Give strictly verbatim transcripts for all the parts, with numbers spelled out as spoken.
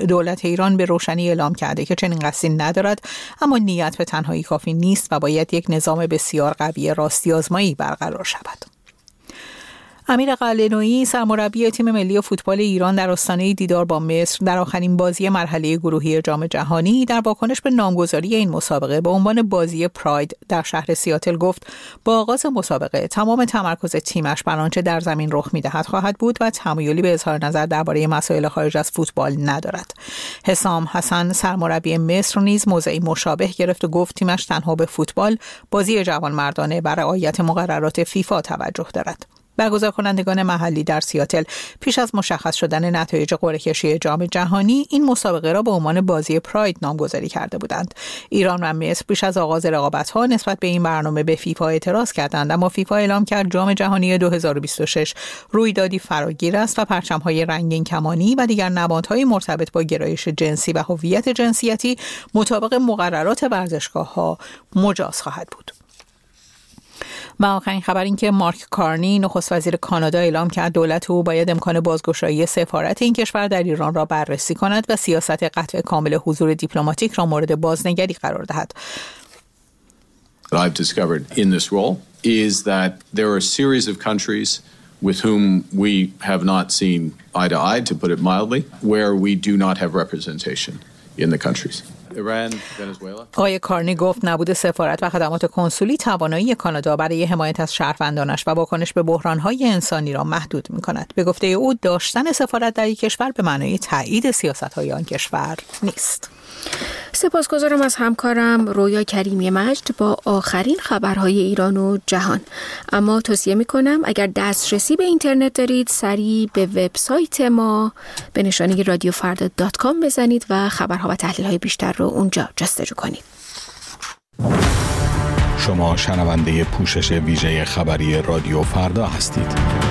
دولت ایران به روشنی اعلام کرده که چنین قصدی ندارد، اما نیت به تنهایی کافی نیست و باید یک نظام بسیار قوی راستی آزمایی برقرار شود. امیر قلعه‌نویی سرمربی تیم ملی فوتبال ایران در آستانه دیدار با مصر در آخرین بازی مرحله گروهی جام جهانی در واکنش به نامگذاری این مسابقه به عنوان بازی پراید در شهر سیاتل گفت با آغاز مسابقه تمام تمرکز تیمش بر آنچه در زمین رخ می‌دهد خواهد بود و تمایلی به اظهار نظر درباره مسائل خارج از فوتبال ندارد. حسام حسن سرمربی مصر نیز موضعی مشابه گرفت و گفت تیمش تنها به فوتبال، بازی جوانمردانه و رعایت مقررات فیفا توجه دارد. برگزار کنندگان محلی در سیاتل پیش از مشخص شدن نتایج قرعه کشی جام جهانی این مسابقه را به عنوان بازی پراید نامگذاری کرده بودند. ایران و مصر پیش از آغاز رقابت‌ها نسبت به این برنامه به فیفا اعتراض کردند، اما فیفا اعلام کرد جام جهانی دو هزار و بیست و شش رویدادی فراگیر است و پرچم‌های رنگین کمانی و دیگر نبات‌های مرتبط با گرایش جنسی و هویت جنسیتی مطابق مقررات ورزشگاه‌ها مجاز خواهد بود. و آخرین خبر این که مارک کارنی نخست وزیر کانادا اعلام کرد دولت او باید امکان بازگشایی سفارت این کشور در ایران را بررسی کند و سیاست قطع کامل حضور دیپلماتیک را مورد بازنگری قرار دهد. What I've discovered in this role is that there are a series of countries with whom we have not seen eye to eye, to put it mildly, where we do not have representation in the countries. آقای کارنی گفت نبود سفارت و خدمات کنسولی توانایی کانادا برای حمایت از شهروندانش و واکنش به بحران‌های انسانی را محدود می‌کند. به گفته او داشتن سفارت در یک کشور به معنای تایید سیاست‌های آن کشور نیست. سپاسگزارم از همکارم رویا کریمی مجد با آخرین خبرهای ایران و جهان. اما توصیه میکنم اگر دسترسی به اینترنت دارید سریع به وبسایت ما به نشانی رادیو فردا دات کام بزنید و خبرها و تحلیل‌های بیشتر رو اونجا جستجو کنید. شما شنونده پوشش ویژه خبری رادیو فردا هستید.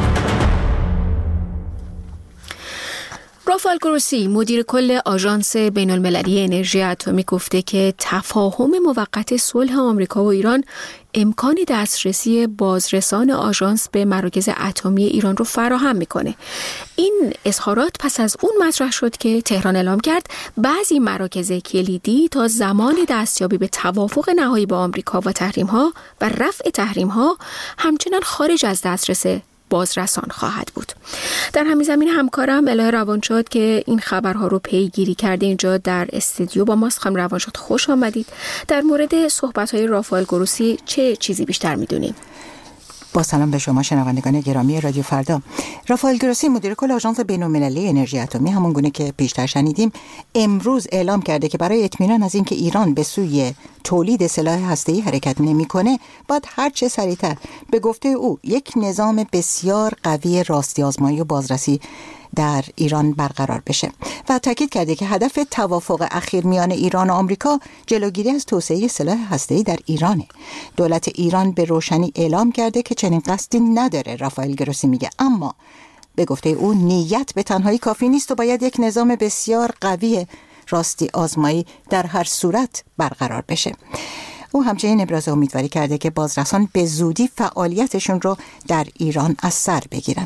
رافائل گروسی مدیر کل آژانس بین‌المللی انرژی اتمی گفته که تفاهم موقت صلح آمریکا و ایران امکان دسترسی بازرسان آژانس به مراکز اتمی ایران رو فراهم میکنه. این اظهارات پس از اون مطرح شد که تهران اعلام کرد بعضی مراکز کلیدی تا زمان دستیابی به توافق نهایی با آمریکا و تحریم‌ها و رفع تحریم‌ها همچنان خارج از دسترس بازرسان خواهد بود. در همین زمین همکارم الهه روانشاد که این خبرها رو پیگیری کرده اینجا در استودیو با ماست. خانم روانشاد خوش آمدید. در مورد صحبت‌های رافائل گروسی چه چیزی بیشتر می‌دونیم؟ با سلام به شما شنوندگان گرامی رادیو فردا. رافائل گروسی مدیر کل آژانس بین‌المللی انرژی اتمی همون گونه که پیشتر شنیدیم امروز اعلام کرده که برای اطمینان از اینکه ایران به سوی تولید سلاح هسته‌ای حرکت نمی‌کنه باید هر چه سریعتر به گفته او یک نظام بسیار قوی راستی آزمایی و بازرسی در ایران برقرار بشه و تاکید کرده که هدف توافق اخیر میان ایران و آمریکا جلوگیری از توسعه سلاح هسته‌ای در ایرانه. دولت ایران به روشنی اعلام کرده که چنین قصدی نداره. رافائل گروسی میگه اما به گفته او نیت به تنهایی کافی نیست و باید یک نظام بسیار قوی راستی آزمایی در هر صورت برقرار بشه. او همچنین ابراز امیدواری کرده که بازرسان به زودی فعالیتشون رو در ایران از سر بگیرن.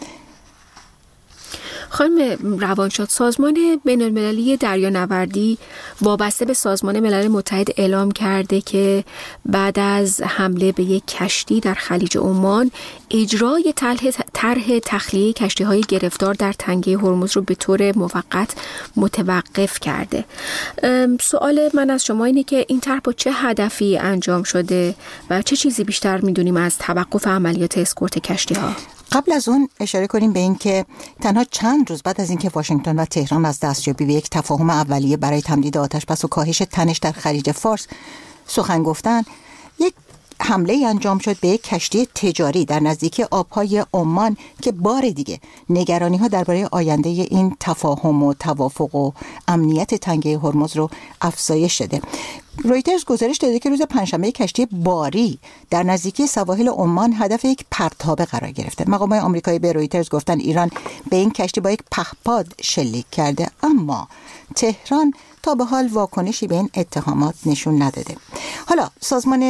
خانم روانشاد، سازمان بین‌المللی دریانوردی وابسته به سازمان ملل متحد اعلام کرده که بعد از حمله به یک کشتی در خلیج عمان اجرای طرح تخلیه کشتی‌های گرفتار در تنگه هرمز رو به طور موقت متوقف کرده. سوال من از شما اینه که این طرح با چه هدفی انجام شده و چه چیزی بیشتر می‌دونیم از توقف عملیات اسکورت کشتی‌ها؟ قبل از اون اشاره کنیم به این که تنها چند روز بعد از اینکه واشنگتن و تهران از دستیابی به یک تفاهم اولیه برای تمدید آتش‌بس و کاهش تنش در خلیج فارس سخن گفتن، یک حمله انجام شد به یک کشتی تجاری در نزدیکی آبهای عمان که بار دیگه نگرانی‌ها درباره آینده این تفاهم و توافق و امنیت تنگه هرمز رو افزایش داده. رویترز گزارش داده که روز پنجشنبه کشتی باری در نزدیکی سواحل عمان هدف یک پرتابه قرار گرفته. مقامات آمریکایی به رویترز گفتن ایران به این کشتی با یک پهپاد شلیک کرده، اما تهران تا به حال واکنشی به این اتهامات نشون نداده. حالا سازمان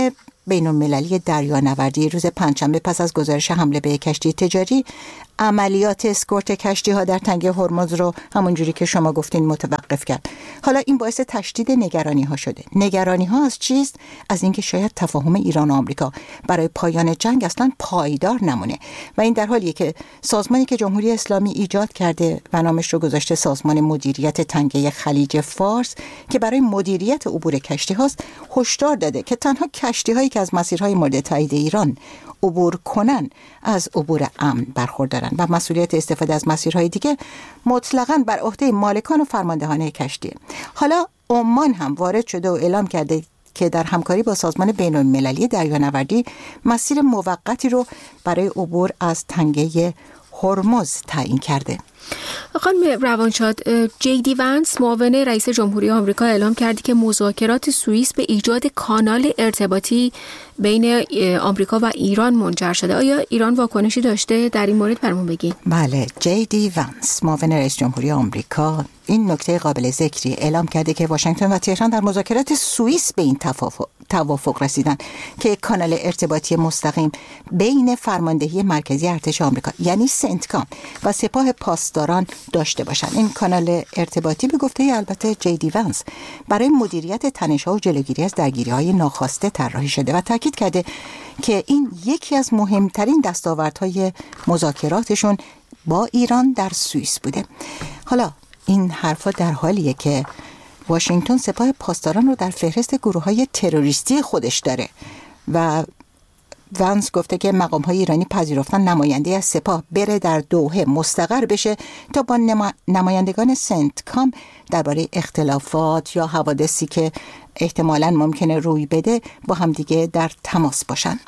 بین‌المللی دریانوردی روز پنجشنبه پس از گزارش حمله به کشتی تجاری عملیات اسکورت کشتی ها در تنگه هرمز رو همونجوری که شما گفتین متوقف کرد. حالا این باعث تشدید نگرانی ها شده. نگرانی ها از چیست؟ از اینکه شاید تفاهم ایران و آمریکا برای پایان جنگ اصلا پایدار نمونه و این در حالیه که سازمانی که جمهوری اسلامی ایجاد کرده و نامش رو گذاشته سازمان مدیریت تنگه خلیج فارس که برای مدیریت عبور کشتی هاست، هشدار داده که تنها کشتی هایی که از مسیرهای مورد تایید ایران عبور کنن از عبور امن برخوردارن و مسئولیت استفاده از مسیرهای دیگه مطلقاً بر عهده مالکان و فرماندهان کشتی. حالا عمان هم وارد شده و اعلام کرده که در همکاری با سازمان بین‌المللی دریانوردی مسیر موقتی رو برای عبور از تنگه هرمز تعیین کرده. خانم روانشاد، جی دی ونس معاون رئیس جمهوری آمریکا اعلام کرده که مذاکرات سوئیس به ایجاد کانال ارتباطی بین آمریکا و ایران منجر شده. آیا ایران واکنشی داشته در این مورد؟ برامون بگین. بله، جی دی ونس معاون رئیس جمهوری آمریکا این نکته قابل ذکری اعلام کرده که واشنگتن و تهران در مذاکرات سوئیس به این توافق توافق رسیدن که کانال ارتباطی مستقیم بین فرماندهی مرکزی ارتش آمریکا یعنی سنتکام و سپاه پاسداران داشته باشند. این کانال ارتباطی به گفته البته جی دی ونس برای مدیریت تنش‌ها و جلوگیری از درگیری‌های ناخواسته طراحی شده و تاکید کرده که این یکی از مهمترین دستاوردهای مذاکراتشون با ایران در سوئیس بوده. حالا این حرفا در حالیه که واشنگتن سپاه پاسداران رو در فهرست گروه‌های تروریستی خودش داره و ونس گفته که مقام‌های ایرانی پذیرفتن نماینده از سپاه بره در دوحه مستقر بشه تا با نما... نمایندگان سنتکام درباره اختلافات یا حوادثی که احتمالاً ممکنه روی بده با همدیگه در تماس باشن.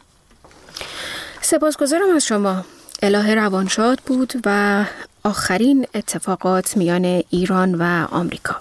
سپاسگزارم از شما. الهه روانشاد بود و آخرین اتفاقات میان ایران و آمریکا.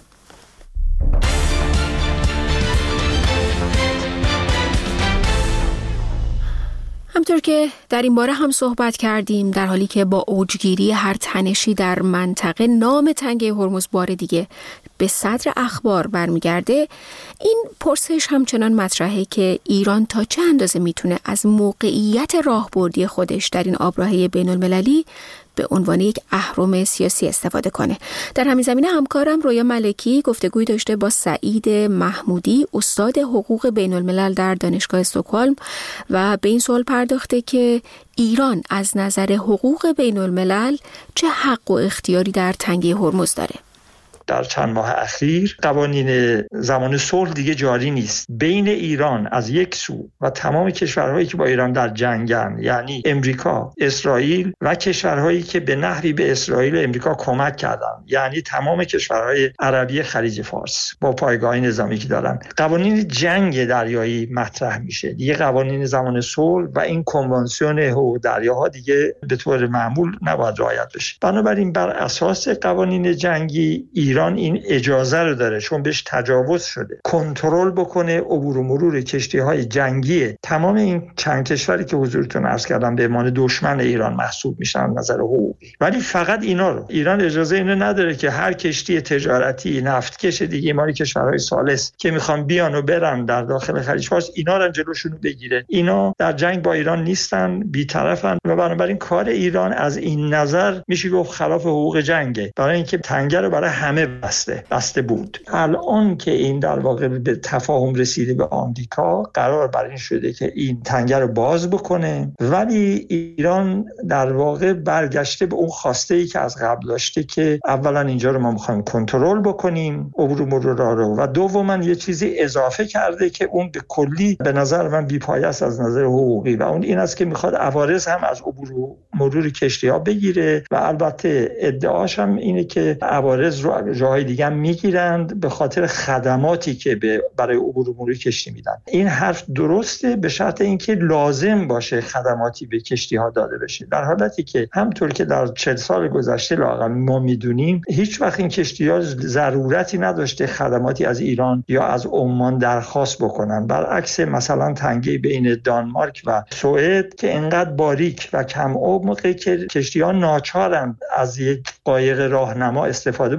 همطور که در این باره هم صحبت کردیم، در حالی که با اوجگیری هر تنشی در منطقه نام تنگه هرمز بار دیگه به صدر اخبار برمیگرده، این پرسش همچنان مطرحه که ایران تا چه اندازه میتونه از موقعیت راهبردی خودش در این آبراهه بین المللی به عنوان یک اهرم سیاسی استفاده کنه. در همین زمینه همکارم رویا ملکی گفتگوی داشته با سعید محمودی، استاد حقوق بین الملل در دانشگاه استکهلم و به این سوال پرداخته که ایران از نظر حقوق بین الملل چه حق و اختیاری در تنگه هرمز داره. در چند ماه اخیر قوانین زمان صلح دیگه جاری نیست. بین ایران از یک سو و تمام کشورهایی که با ایران در جنگن، یعنی امریکا، اسرائیل و کشورهایی که به نحوی به اسرائیل و امریکا کمک کردن، یعنی تمام کشورهای عربی خلیج فارس با پایگاه نظامی که دارن، قوانین جنگ دریایی مطرح میشه. دیگه قوانین زمان صلح و این کنوانسیون حقوق دریاها دیگه به طور معمول نباید رعایت بشه. بنابراین بر اساس قوانین جنگی ایران این اجازه رو داره، چون بهش تجاوز شده، کنترل بکنه عبور و مرور کشتی‌های جنگی تمام این چند کشوری که حضورتون عرض کردم به عنوان دشمن ایران محسوب میشن از نظر حقوقی. ولی فقط اینا رو ایران اجازه اینو نداره که هر کشتی تجارتی، نفتکش دیگه مال کشورهای ثالث که میخوان بیان و برن در داخل خلیج فارس، اینا رو جلوشون بگیره. اینا در جنگ با ایران نیستن، بی‌طرفن و بنابراین کار ایران از این نظر میشه گفت خلاف حقوق جنگه، برای اینکه تنگه رو برای همه بسته بسته بود. الان که این در واقع به تفاهم رسیده به آمریکا، قرار بر این شده که این تنگه رو باز بکنه، ولی ایران در واقع برگشته به اون خواسته‌ای که از قبل داشته که اولا اینجا رو ما می‌خوایم کنترل بکنیم عبور و مرور رو، و دوما یه چیزی اضافه کرده که اون به کلی به نظر من بی‌پایه است از نظر حقوقی، و اون این است که می‌خواد عوارض هم از عبور و مرور کشتی‌ها بگیره و البته ادعاش هم اینه که عوارض رو جاهای دیگه هم میگیرند به خاطر خدماتی که به برای عبور و مرور کشتی میدن. این حرف درسته به شرط اینکه لازم باشه خدماتی به کشتی ها داده بشه، در حالتی که همطور که در چهل سال گذشته لااقل ما میدونیم هیچ وقت این کشتی ها ضرورتی نداشته خدماتی از ایران یا از عمان درخواست بکنن، برعکس مثلا تنگه بین دانمارک و سوئد که انقدر باریک و کم عمقه که کشتی ها ناچارند از یک قایق راهنما استفاده بکنن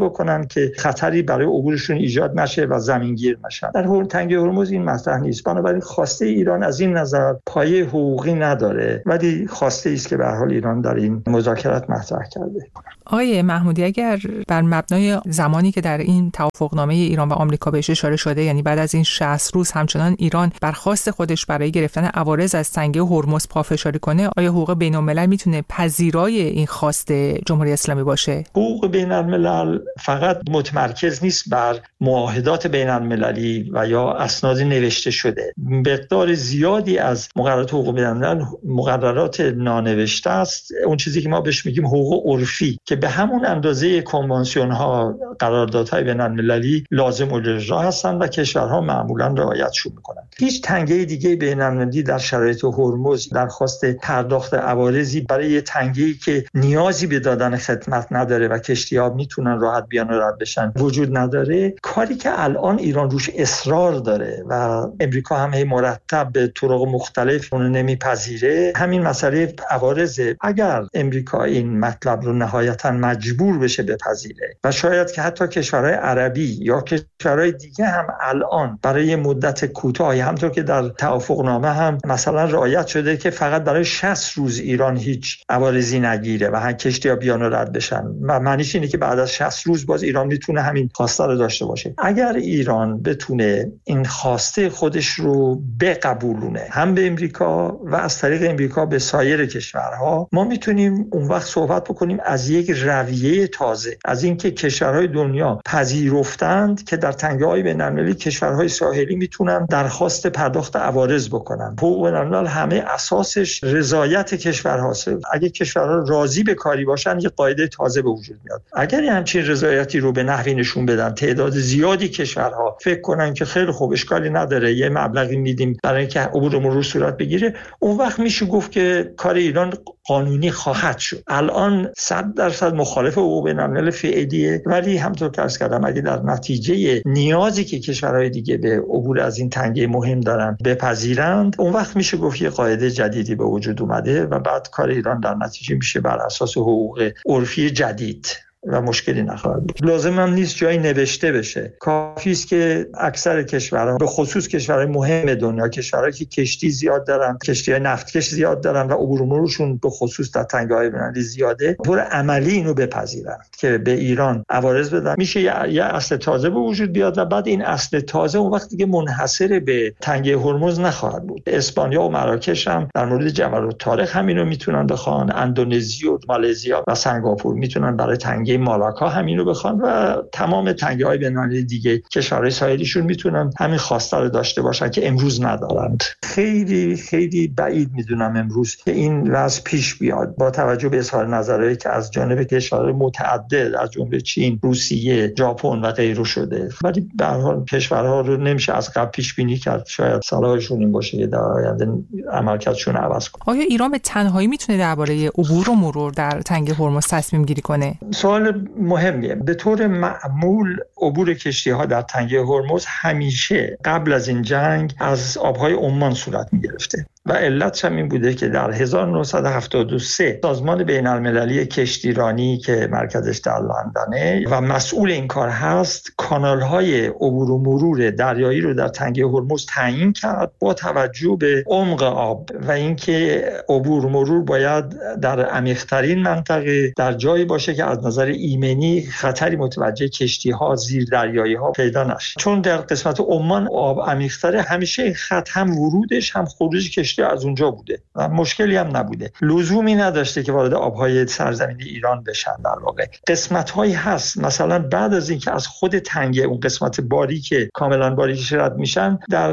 که خطری برای عبورشون ایجاد نشه و زمینگیر نشن. در تنگه هرمز این مطرح نیست. بنابراین خواسته ایران از این نظر پایه حقوقی نداره، ولی خواسته است که به هر حال ایران در این مذاکرات مطرح کرده. آقای محمودی، اگر بر مبنای زمانی که در این توافقنامه ایران و آمریکا بهش اشاره شده، یعنی بعد از این شصت روز همچنان ایران بر خواست خودش برای گرفتن عوارض از تنگه هرمز پافشاری کنه، آیا حقوق بین‌الملل میتونه پذیرای این خواست جمهوری اسلامی باشه؟ حقوق بین‌الملل فقط متمرکز نیست بر معاهدات بین‌المللی و یا اسناد نوشته شده. مقدار زیادی از مقررات حقوق بین‌الملل مقررات نانوشته است، اون چیزی که ما بهش میگیم حقوق عرفی، که به همون اندازه کنوانسیون ها، قراردادهای بین‌المللی لازم الاجرا هستند و کشورها معمولا رعایتشون میکنن. هیچ تنگه دیگه بین‌المللی در شرایط هرمز درخواست پرداخت عوارضی برای یه تنگه‌ای که نیازی به دادن خدمت نداره و کشتی‌ها میتونن راحت بیان و رد بشن وجود نداره. کاری که الان ایران روش اصرار داره و امریکا هم هی مرتب به طرق مختلف اون نمیپذیره، همین مسئله عوارضه. اگر امریکا این مطلب رو نهایتاً مجبور بشه بپذیره و شاید که حتی کشورهای عربی یا کشورهای دیگه هم الان برای مدت کوتاهی، همونطور که در توافقنامه هم مثلا رعایت شده که فقط برای شصت روز ایران هیچ عوارضی نگیره و هم کشتی‌ها بیان و رد بشن، و معنیش اینه که بعد از شصت روز باز ایران میتونه همین خواسته رو داشته باشه. اگر ایران بتونه این خواسته خودش رو بقبولونه هم به امریکا و از طریق امریکا به سایر کشورها، ما میتونیم اون وقت صحبت بکنیم از یک رویه تازه، از اینکه کشورهای دنیا پذیرفتند که در تنگه‌های بین‌المللی کشورهای ساحلی میتونن درخواست پرداخت عوارض بکنن. حقوق بین‌الملل همه اساسش رضایت کشورهاست. اگه کشورها راضی به کاری باشن، یه قاعده تازه به وجود میاد. اگر همچین رضایتی رو به نحوی نشون بدن، تعداد زیادی کشورها فکر کنن که خیلی خوب اشکالی نداره، یه مبلغی میدیم برای اینکه عبور و مرور صورت بگیره، اون وقت میشه گفت که کار ایران قانونی خواهد شد. الان صد درصد مخالف حقوق بین‌الملل فعلیه، ولی همونطور که عرض کردم اگه در نتیجه نیازی که کشورهای دیگه به عبور از این تنگه مهم دارن بپذیرند، اون وقت میشه گفت یه قاعده جدیدی به وجود اومده و بعد کار ایران در نتیجه میشه بر اساس حقوق عرفی جدید و مشکلی نخواهد بود. لازم هم نیست جایی نوشته بشه، کافی است که اکثر کشورها، به خصوص کشورهای مهم دنیا، کشورهایی که کشتی زیاد دارن، کشتی‌های نفتکش زیاد دارن و عبور و مرورشون به خصوص در تنگه‌های بین‌المللی زیاده، طور عملی اینو بپذیرن که به ایران عوارض بدن. میشه یه, یه اصل تازه به وجود بیاد و بعد این اصل تازه اون وقت دیگه منحصر به تنگه هرمز نخواهد بود. اسپانیا و مراکش هم در مورد جبل الطارق همینو میتونن بخوان، اندونزی و مالزیا و سنگاپور میتونن برای تنگه مالاکا همینو بخوان و تمام تنگه‌های بین‌المللی دیگه کشورهای ساحلیشون میتونن همین خواسته رو داشته باشن که امروز ندارند. خیلی خیلی بعید میدونم امروز که این وضع پیش بیاد با توجه به اظهار نظرهایی که از جانب کشورهای متعدد از جمله چین، روسیه، ژاپن و غیره شده. ولی به هر حال کشورها رو نمیشه از قبل پیش بینی کرد. شاید صلاحشون این باشه که در آینده عملکردشون عوض کنه. آیا ایران به تنهایی میتونه درباره عبور و مرور در تنگه هرمز تصمیم گیری کنه؟ سوال مهمیه. به طور معمول عبور کشتی‌ها در تنگه هرمز همیشه قبل از این جنگ از آب‌های عمان صورت می‌گرفته و علتش هم این بوده که در هزار و نهصد و هفتاد و سه سازمان بین‌المللی کشتیرانی که مرکزش در لندنه و مسئول این کار هست، کانال‌های عبور و مرور دریایی رو در تنگه هرمز تعیین کرد با توجه به عمق آب و اینکه عبور و مرور باید در عمیق‌ترین منطقه در جایی باشه که از نظر ایمنی خطری متوجه کشتی‌ها زیر دریایی‌ها پیدا نشه. چون در قسمت عمان آب عمیق‌تره، همیشه خط هم ورودش هم خروج کشتی از اونجا بوده و مشکلی هم نبوده، لزومی نداشته که وارد آبهای سرزمینی ایران بشن. در واقع قسمت‌هایی هست مثلا بعد از اینکه از خود تنگه اون قسمت باریک کاملا باریکش رد میشن، در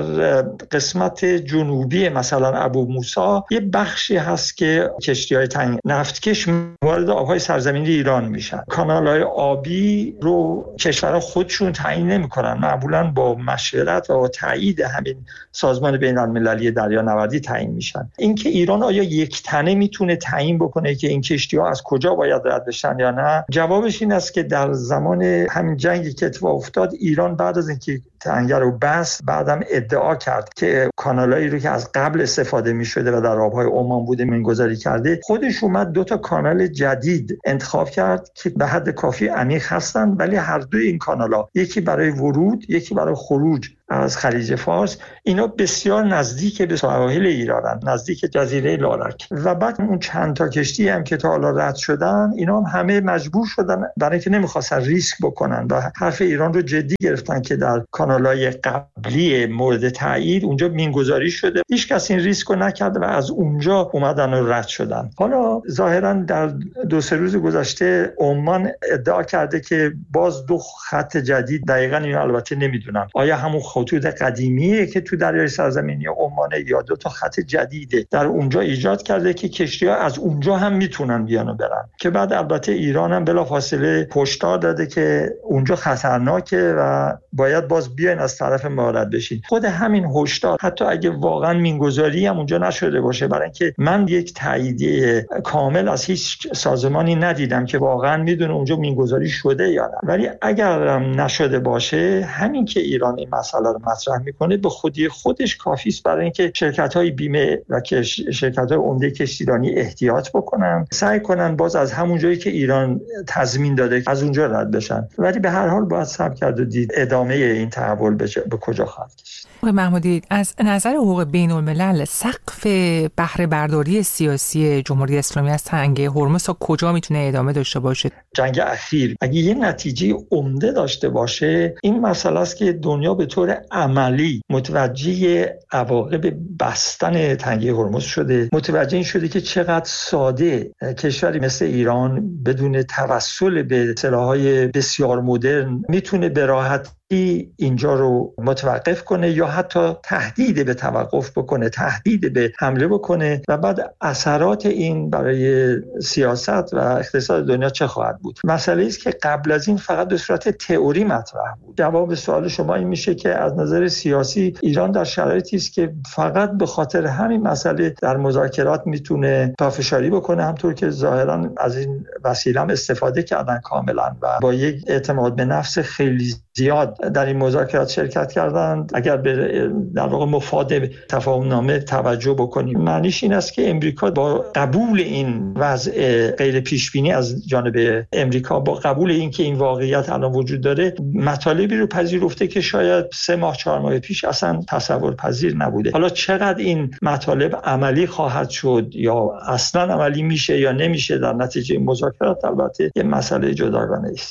قسمت جنوبی مثلا ابو موسی یه بخشی هست که کشتی‌های تنگ نفتکش وارد آبهای سرزمینی ایران میشن. کانال‌های آبی رو کشورها خودشون تعیین نمی‌کنن، معمولاً با مشورت و با تایید همین سازمان بین‌المللی دریانوردی تعیین میشن. اینکه ایران آیا یک تنه میتونه تعیین بکنه که این کشتی‌ها از کجا باید رد بشن یا نه؟ جوابش این است که در زمان همین جنگی که اتفاق افتاد، ایران بعد از اینکه تنگه رو بس، بعدم ادعا کرد که کانالایی رو که از قبل استفاده می‌شده و در آب‌های عمان بوده منگذاری کرده، خودش اومد دو تا کانال جدید انتخاب کرد که به حد کافی عمیق هستن، ولی هر دوی این کانال‌ها، یکی برای ورود، یکی برای خروج از خلیج فارس، اینا بسیار نزدیک به سواحل ایرانن، نزدیک جزیره لارک. و بعد اون چند تا کشتی هم که تا حالا رد شدن، اینا هم همه مجبور شدن برای اینکه نمیخواستن ریسک بکنن و حرف ایران رو جدی گرفتن که در کانال‌های قبلی مورد تایید اونجا مینگذاری شده، هیچ کس این ریسک رو نکرد و از اونجا اومدن و رد شدن. حالا ظاهرا در دو سه روز گذشته عمان ادعا کرده که باز دو خط جدید، دقیقاً اینو البته نمیدونم آیا همون خطوط قدیمیه که تو دریای سرزمینی عمان یا دو تا خط جدیده در اونجا ایجاد کرده که کشتی‌ها از اونجا هم میتونن بیان و برن، که بعد البته ایران هم بلافاصله هشدار داده که اونجا خطرناکه و باید باز بیاین از طرف ما رد بشین. خود همین هشدار حتی اگه واقعا مینگذاری هم اونجا نشده باشه، برای اینکه من یک تاییدیه کامل از هیچ سازمانی ندیدم که واقعا میدونه اونجا مینگذاری شده یا نه، ولی اگر نشده باشه، همین که ایران این مسئله رو مطرح میکنه به خودی خودش کافی است برای اینکه شرکت‌های بیمه و شرکت‌های عمده کشتیرانی احتیاط بکنن، سعی کنن باز از همون جایی که ایران تضمین داده از اونجا رد بشن. ولی به هر حال باید صبر کرد و دید ادامه این تحول به کجا خواهد کشید. آقای محمودی، از نظر حقوق بین الملل سقف بهره برداری سیاسی جمهوری اسلامی از تنگه هرمز تا کجا میتونه ادامه داشته باشه؟ جنگ اخیر اگه یه نتیجه عمده داشته باشه، این مسئله است که دنیا به طور عملی متوجه عواقب بستن تنگه هرمز شده، متوجه این شده که چقدر ساده کشوری مثل ایران بدون توسل به سلاح‌های بسیار مدرن میتونه به راحتی اینجا رو متوقف کنه یا حتی تهدید به توقف بکنه، تهدید به حمله بکنه و بعد اثرات این برای سیاست و اقتصاد دنیا چه خواهد بود. مسئله است که قبل از این فقط به صورت تئوری مطرح بود. جواب سوال شما این میشه که از نظر سیاسی ایران در شرایطی است که فقط به خاطر همین مسئله در مذاکرات میتونه پافشاری بکنه، همطور که ظاهرا از این وسیله هم استفاده کردن کاملا و با یک اعتماد به نفس خیلی زیاد در این مذاکرات شرکت کردند. اگر به در واقع مفاد تفاهم نامه توجه بکنیم، معنیش این است که امریکا با قبول این وضع غیر پیش بینی از جانب امریکا، با قبول این که این واقعیت الان وجود داره، مطالبی رو پذیرفته که شاید سه ماه چهار ماه پیش اصلا تصور پذیر نبوده. حالا چقدر این مطالب عملی خواهد شد یا اصلا عملی میشه یا نمیشه در نتیجه مذاکرات، البته یه مسئله جداگانه است.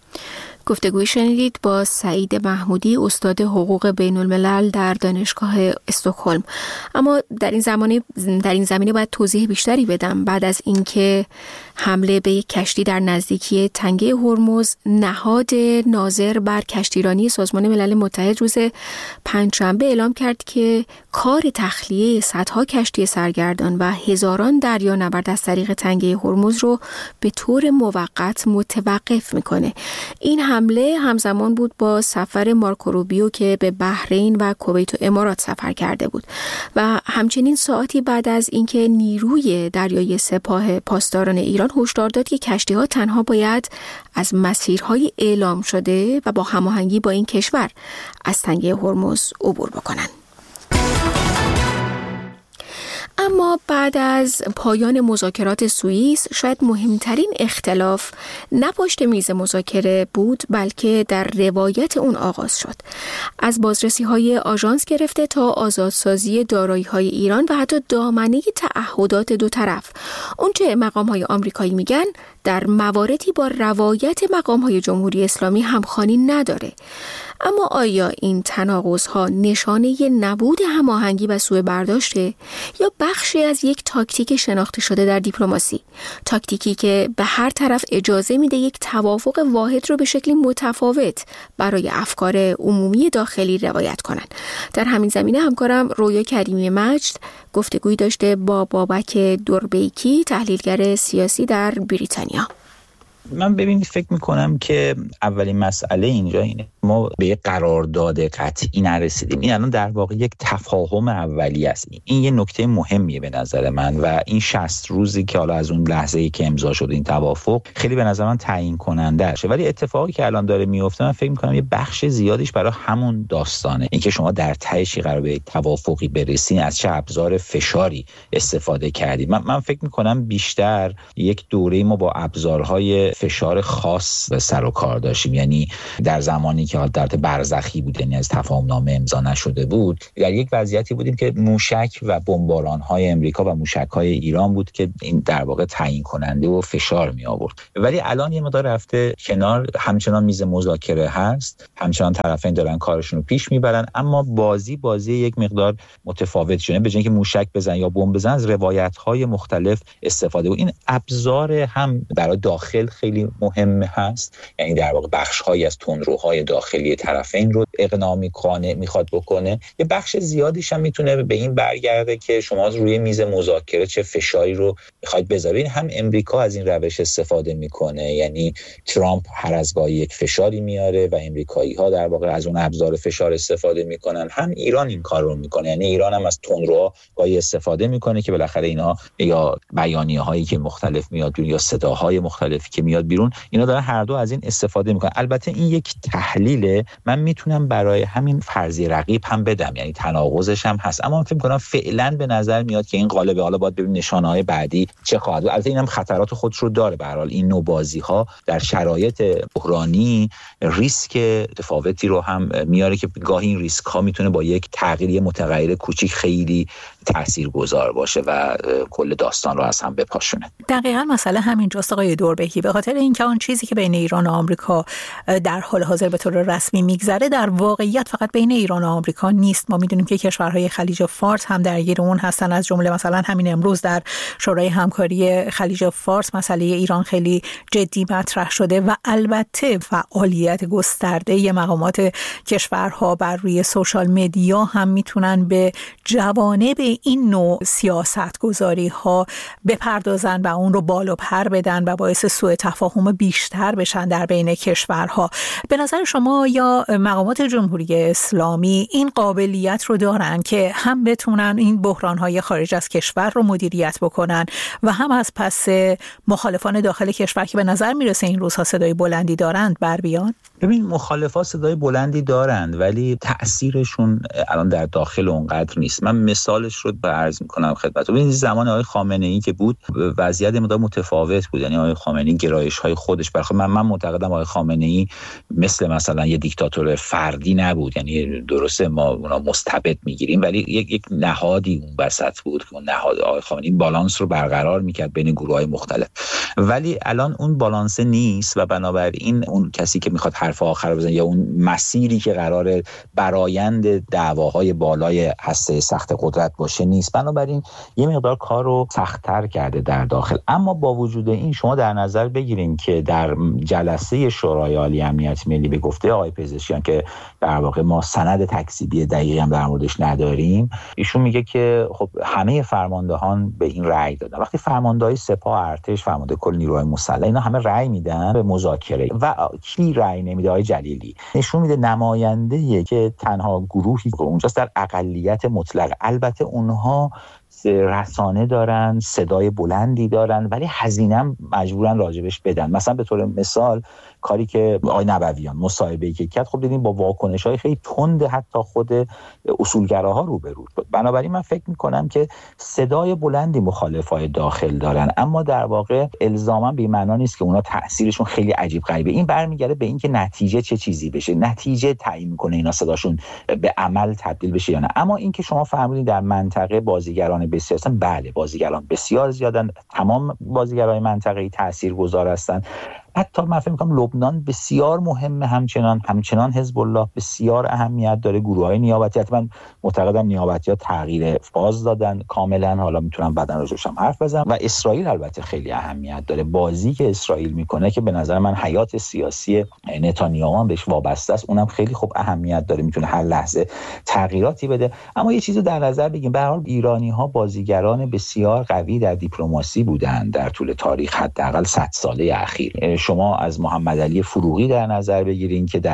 گفتگوی شنیدید با سعید محمودی، استاد حقوق بین الملل در دانشگاه استکهلم. اما در این زمانه در این زمینه باید توضیح بیشتری بدم. بعد از اینکه حمله به یک کشتی در نزدیکی تنگه هرمز، نهاد ناظر بر کشتیرانی سازمان ملل متحد روز پنجشنبه اعلام کرد که کار تخلیه صدها کشتی سرگردان و هزاران دریانورد از طریق تنگه هرمز رو به طور موقت متوقف میکنه. این حمله همزمان بود با سفر مارکو روبیو که به بحرین و کویت و امارات سفر کرده بود و همچنین ساعتی بعد از اینکه نیروی دریایی سپاه پاسداران ایران هشدار داد که کشتی‌ها تنها باید از مسیرهای اعلام شده و با هماهنگی با این کشور از تنگه هرمز عبور بکنن. اما بعد از پایان مذاکرات سوئیس، شاید مهمترین اختلاف نه پشت میز مذاکره بود، بلکه در روایت اون آغاز شد. از بازرسی‌های آژانس گرفته تا آزادسازی دارایی‌های ایران و حتی دامنه تعهدات دو طرف، اونچه مقام‌های آمریکایی میگن در مواردی با روایت مقام‌های جمهوری اسلامی همخوانی نداره. اما آیا این تناقض‌ها نشانه نبود هماهنگی و سوء برداشته یا بخشی از یک تاکتیک شناخته شده در دیپلماسی؟ تاکتیکی که به هر طرف اجازه میده یک توافق واحد رو به شکلی متفاوت برای افکار عمومی داخلی روایت کنن. در همین زمینه همکارم رویا کریمی مجد گفتگویی داشته با بابک دوربیکی، تحلیلگر سیاسی در بریتانیا. من ببینید فکر میکنم که اولین مسئله اینجا اینه ما به یک قرارداد قطعی نرسیدیم. این الان در واقع یک تفاهم اولیه است. این یه نکته مهمیه به نظر من و این شصت روزی که حالا از اون لحظه‌ای که امضا شد این توافق خیلی به نظر من تعیین کننده است. ولی اتفاقی که الان داره میفته من فکر می‌کنم یه بخش زیادیش برای همون داستانه. اینکه شما در تهش قرار به توافقی برسین از چه ابزار فشاری استفاده کردید. من, من فکر می‌کنم بیشتر یک دوره ما با ابزارهای فشار خاص به سر و کار داشتیم. یعنی در زمانی که حالت برزخی بود، یعنی از تفاهم نامه امضا نشده بود، در یک وضعیتی بودیم که موشک و بمباران‌های امریکا و موشک‌های ایران بود که این در واقع تعیین کننده و فشار می آورد. ولی الان یه مقدار رفته کنار، همچنان میز مذاکره هست، همچنان طرفین دارن کارشون رو پیش میبرن، اما بازی بازی یک مقدار متفاوت شده. به جای اینکه موشک بزن یا بمب بزن از روایت‌های مختلف استفاده و این ابزار هم برای داخل خیلی مهم هست. یعنی در واقع بخش‌هایی از تندروهای داخلی طرفین رو اقناع میکنه، میخواد بکنه. یه بخش زیادیش هم میتونه به این برگرده که شما روی میز مذاکره چه فشاری رو میخواید بذارین. هم امریکا از این روش استفاده میکنه، یعنی ترامپ هر از گاهی یک فشاری میاره و امریکایی‌ها در واقع از اون ابزار فشار استفاده میکنن. هم ایران این کار رو میکنه، یعنی ایران هم از تندروها گاهی استفاده میکنه که بالاخره اینا یا بیانیه‌هایی که مختلف میاد بیرون یا صداهای مختلفی که میاد بیرون، اینا دارن هر دو از این استفاده میکنن. البته این یک تحلیل من میتونم برای همین فرضیه رقیب هم بدم، یعنی تناقضش هم هست، اما من فکر می‌کنم فعلا به نظر میاد که این قالب، حالا باید ببینیم نشانه‌های بعدی چه خواهد بود. البته اینم خطرات خودش رو داره. به هر حال این نوع بازی‌ها در شرایط بحرانی ریسک متفاوتی رو هم میاره که گاهی این ریسک‌ها میتونه با یک تغییر متغیر کوچیک خیلی تاثیرگذار باشه و کل داستان رو از هم بپاشونه. دقیقاً مسئله همینجاست آقای دوربهی، به خاطر اینکه اون چیزی که بین ایران و آمریکا در حال حاضر به طور رسمی میگذره در واقعیت فقط بین ایران و آمریکا نیست. ما میدونیم که کشورهای خلیج فارس هم درگیر اون هستن، از جمله مثلا همین امروز در شورای همکاری خلیج فارس مسئله ایران خیلی جدی مطرح شده و البته فعالیت گسترده مقامات کشورها بر روی سوشال مدیا هم میتونن به جوانب این نوع سیاست گذاری ها بپردازن و اون رو بال و پر بدن و باعث سوء تفاهم بیشتر بشن در بین کشورها. به نظر شما یا مقامات جمهوری اسلامی این قابلیت رو دارن که هم بتونن این بحران‌های خارج از کشور رو مدیریت بکنن و هم از پس مخالفان داخل کشور که به نظر میرسه این روزها صدای بلندی دارند بر بیان؟ ببین، مخالفان صدای بلندی دارند ولی تأثیرشون الان در داخل اونقدر نیست. من مثالش رو عرض می‌کنم خدمتتون. ببین زمان آقای خامنه‌ای که بود وضعیت مدام متفاوت بود. یعنی آقای خامنه‌ای گرایش‌های خودش برخلاف من من معتقدم آقای خامنه‌ای مثل مثلا یه دیکتاتور فردی نبود. یعنی درسته ما اونا مستبد میگیریم ولی یک یک نهادی اون وسط بود که اون نهاد آقای خامنه‌ای بالانس رو برقرار میکرد بین گروه‌های مختلف. ولی الان اون بالانس نیست و بنابراین اون کسی که میخواد حرف آخر بزنه یا اون مسیری که قراره برآیند دعواهای بالای هسته سخت قدرت باشه نیست. بنابراین یه مقدار کار رو سخت‌تر کرده در داخل. اما با وجود این شما در نظر بگیریم که در جلسه شورای عالی امنیت ملی به گفته آقای پزشکیان که در واقع ما سند تکذیبی دقیقی هم در موردش نداریم، ایشون میگه که خب همه فرماندهان به این رأی دادن. وقتی فرماندهای سپاه، ارتش، فرمانده کل نیروهای مسلح اینا همه رأی میدن به مذاکره و کی رأی نمیده؟ آقای جلیلی. نشون میده نماینده‌ای که تنها گروهی که اونجاست در اقلیت مطلق. البته اونها رسانه دارن، صدای بلندی دارن ولی هزینه هم مجبورن راجبش بدن. مثلا به طور مثال کاری که آقای نبویان مصاحبه‌ای که کرد، خب دیدیم با واکنش‌های خیلی تند حتی خود اصولگراها روبرو شد. بنابراین من فکر می‌کنم که صدای بلندی مخالفای داخل دارن اما در واقع الزاما به معنی نیست که اونا تأثیرشون خیلی عجیب غریبه. این برمیگرده به اینکه نتیجه چه چیزی بشه. نتیجه تعیین می‌کنه اینا صداشون به عمل تبدیل بشه یا نه. اما اینکه شما فرمودید در منطقه بازیگران بسیار هستن، بله بازیگران بسیار زیادن، تمام بازیگرای منطقه‌ای تاثیرگذار هستن. حتی من فکر می‌کنم لبنان بسیار مهمه، همچنان همچنان حزب الله بسیار اهمیت داره. گروه‌های نیابتی حتما معتقدم نیابتی‌ها تغییر فاز دادن کاملا، حالا میتونم بعداً راجعش هم حرف بزنم. و اسرائیل البته خیلی اهمیت داره. بازی که اسرائیل میکنه که به نظر من حیات سیاسی نتانیاهو هم بهش وابسته است، اونم خیلی خوب اهمیت داره، میتونه هر لحظه تغییراتی بده. اما یه چیزو در نظر بگیم، به هر حال ایرانی‌ها بازیگران بسیار قوی در دیپلماسی بودن در طول تاریخ، حداقل صد ساله اخیر. شما از محمد علی فروغی در نظر بگیرین که در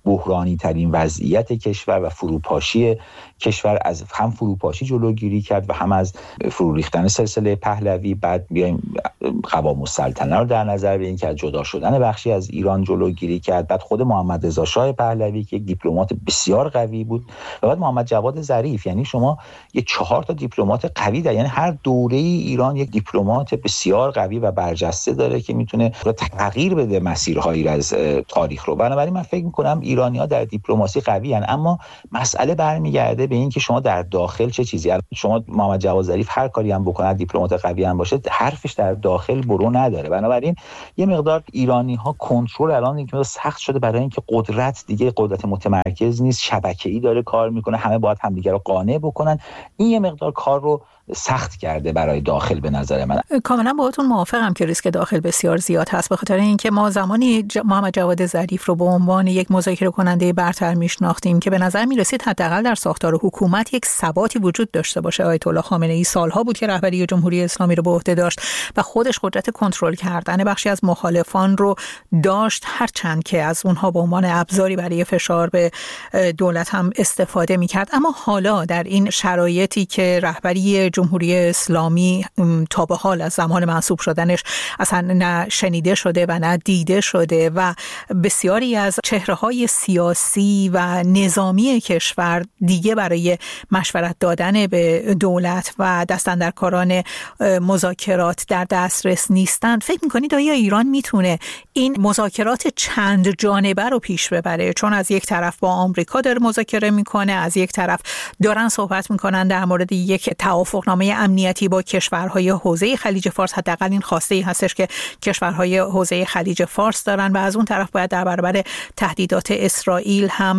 بحرانی ترین وضعیت کشور و فروپاشی کشور، از هم فروپاشی جلوگیری کرد و هم از فرو ریختن سلسله پهلوی. بعد بیایم قوام السلطنه رو در نظر بگیریم که از جدا شدن بخشی از ایران جلوگیری کرد. بعد خود محمد رضا شاه پهلوی که یک دیپلمات بسیار قوی بود و بعد محمد جواد ظریف. یعنی شما یه چهار تا دیپلمات قوی دارید، یعنی هر دوره ایران یک دیپلمات بسیار قوی و برجسته داره که میتونه تغییر بده مسیرهایی از تاریخ رو. بنابراین من فکر می‌کنم ایرانی‌ها در دیپلماسی قوی هستند، اما مسئله برمیگرده به این که شما در داخل چه چیزی. شما محمد جواد ظریف هر کاری هم بکنه، دیپلمات قوی هم باشه، حرفش در داخل برو نداره. بنابراین یه مقدار ایرانی‌ها کنترل الان اینکه سخت شده برای اینکه قدرت دیگه قدرت متمرکز نیست، شبکه‌ای داره کار میکنه، همه باید همدیگه رو قانع بکنن. این یه مقدار کار رو سخت کرده برای داخل به نظر من. کاملا باهاتون موافقم که ریسک داخل بسیار زیاد هست، به خاطر اینکه ما زمانی ج... محمد جواد ظریف رو به عنوان یک مذاکره کننده برتر میشناختیم که به نظر میرسید حداقل در ساختار حکومت یک ثباتی وجود داشته باشه. آیت الله خامنه ای سالها بود که رهبری جمهوری اسلامی رو به عهده داشت و خودش قدرت کنترل کردن بخشی از مخالفان رو داشت، هرچند که از اونها به عنوان ابزاری برای فشار به دولت هم استفاده میکرد. اما حالا در این شرایطی که رهبری جمهوری اسلامی تا به حال از زمان منصوب شدنش اصلا نه شنیده شده و نه دیده شده و بسیاری از چهره‌های سیاسی و نظامی کشور دیگه برای مشورت دادن به دولت و دستاندرکاران مذاکرات در دسترس نیستند، فکر می‌کنید آیا ایران میتونه این مذاکرات چند جانبه رو پیش ببره؟ چون از یک طرف با آمریکا داره مذاکره میکنه، از یک طرف دارن صحبت میکنن در مورد یک توافقنامه امنیتی با کشورهای حوزه خلیج فارس، حداقل این خواسته ای هستش که کشورهای حوزه خلیج فارس دارن، و از اون طرف باید در برابر تهدیدات اسرائیل هم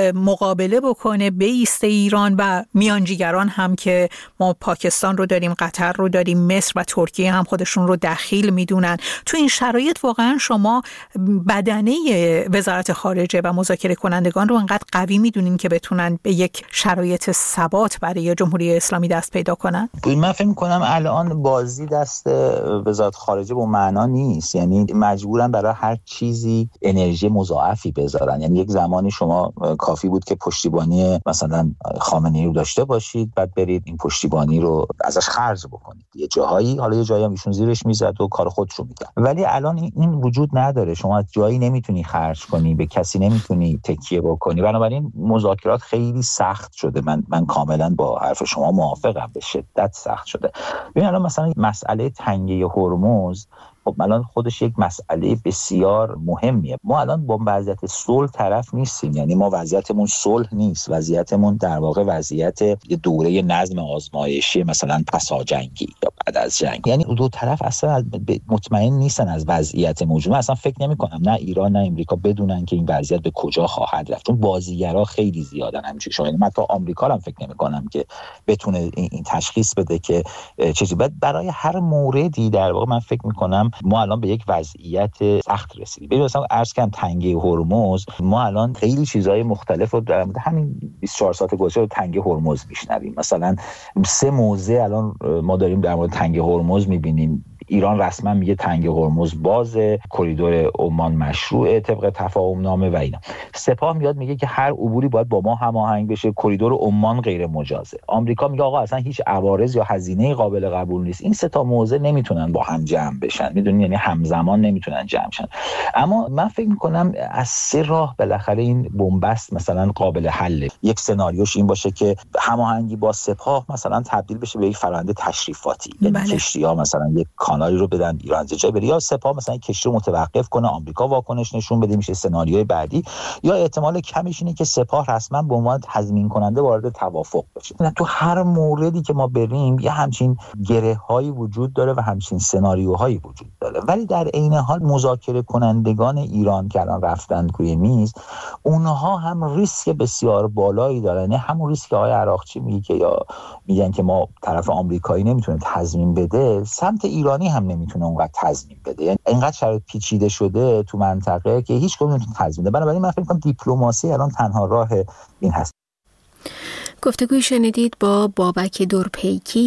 مقابله بکنه، بایسته ایران و میانجیگران هم که ما پاکستان رو داریم، قطر رو داریم، مصر و ترکیه هم خودشون رو دخیل میدونن. تو این شرایط واقعا شما بدنه وزارت خارجه و مذاکره کنندگان رو انقدر قوی میدونین که بتونن به یک شرایط ثبات برای جمهوری اسلامی دست پیدا کنن؟ من فکر می‌کنم الان بازی دست وزارت خارجه به معنا نیست، یعنی مجبورن برای هر چیزی انرژی مضاعفی بذارن. یعنی یک زمانی شما کافی بود که پشتیبانی مثلا خامنه‌ای رو داشته باشید، بعد برید این پشتیبانی رو ازش خرج بکنید. یه جاهایی حالا یه جایی هم ایشون زیرش میزد و کار خودش رو میکرد، ولی الان این وجود نداره. شما جایی نمیتونی خرج کنی، به کسی نمیتونی تکیه بکنی. بنابراین مذاکرات خیلی سخت شده. من من کاملا با حرف شما موافقم، به شدت سخت شده. ببین الان مثلا مسئله تنگه هرمز، خب الان خودش یک مسئله بسیار مهمیه. ما الان با وضعیت صلح طرف نیستیم، یعنی ما وضعیتمون صلح نیست، وضعیتمون در واقع وضعیت یه دوره نظم آزمایشی، مثلا پساجنگی یا بعد از جنگ. یعنی دو طرف اصلا مطمئن نیستن از وضعیت موجود. من اصلا فکر نمی‌کنم نه ایران نه امریکا بدونن که این وضعیت به کجا خواهد رفت، چون بازیگرا خیلی زیادن همینجوری. شما من تا آمریکا هم فکر نمی‌کنم که بتونه این تشخیص بده که چیزی. بعد برای هر موردی در واقع من فکر می‌کنم ما الان به یک وضعیت سخت رسیدیم. ببین مثلا عرض کنم تنگه هرمز، ما الان خیلی چیزهای مختلف رو در مورد همین بیست و چهار ساعت گذشته تنگه هرمز میشنویم. مثلا سه موضع الان ما داریم در مورد تنگه هرمز میبینیم. ایران رسما میگه تنگه هرمز بازه، کریدور عمان مشروعه طبق تفاهم نامه و اینا. سپاه میاد میگه که هر عبوری باید با ما هماهنگ بشه، کریدور عمان غیر مجازه. آمریکا میگه آقا اصلا هیچ عوارض یا هزینه قابل قبول نیست. این سه تا موضع نمیتونن با هم جمع بشن، میدونین، یعنی همزمان نمیتونن جمع شن. اما من فکر میکنم از سه راه بالاخره این بنبست مثلا قابل حله. یک سناریوش این باشه که هماهنگی با سپاه مثلا تبدیل بشه به یک فرآیند تشریفاتی، یعنی بله. کشتی‌ها مثلا یک کانالی رو بدن ایران از جای بره، یا سپاه مثلا کشتی رو متوقف کنه، آمریکا واکنش نشون بده، میشه سناریوی بعدی. یا احتمال کمیش اینه که سپاه رسما به عنوان تضمین کننده وارد توافق بشه. تو هر موردی که ما بریم یه همچین گره‌هایی وجود داره و همچین سناریوهایی وجود داره، ولی در عین حال مذاکره کنندگان ایران که الان رفتن روی میز، اونها هم ریسک بسیار بالایی دارن. نه همون ریسک که آقای عراقچی میگه که یا میگن که ما طرف آمریکایی نمیتونه تضمین بده، سمت ایرانی هم نمیتونه اونقدر تضمین بده. یعنی اینقدر شرایط پیچیده شده تو منطقه که هیچ کدوم نمیتونه تضمین بده. بنابراین من فکر می‌کنم دیپلماسی الان تنها راه این هست. گفتگوی شنیدید با بابک دورپیکی،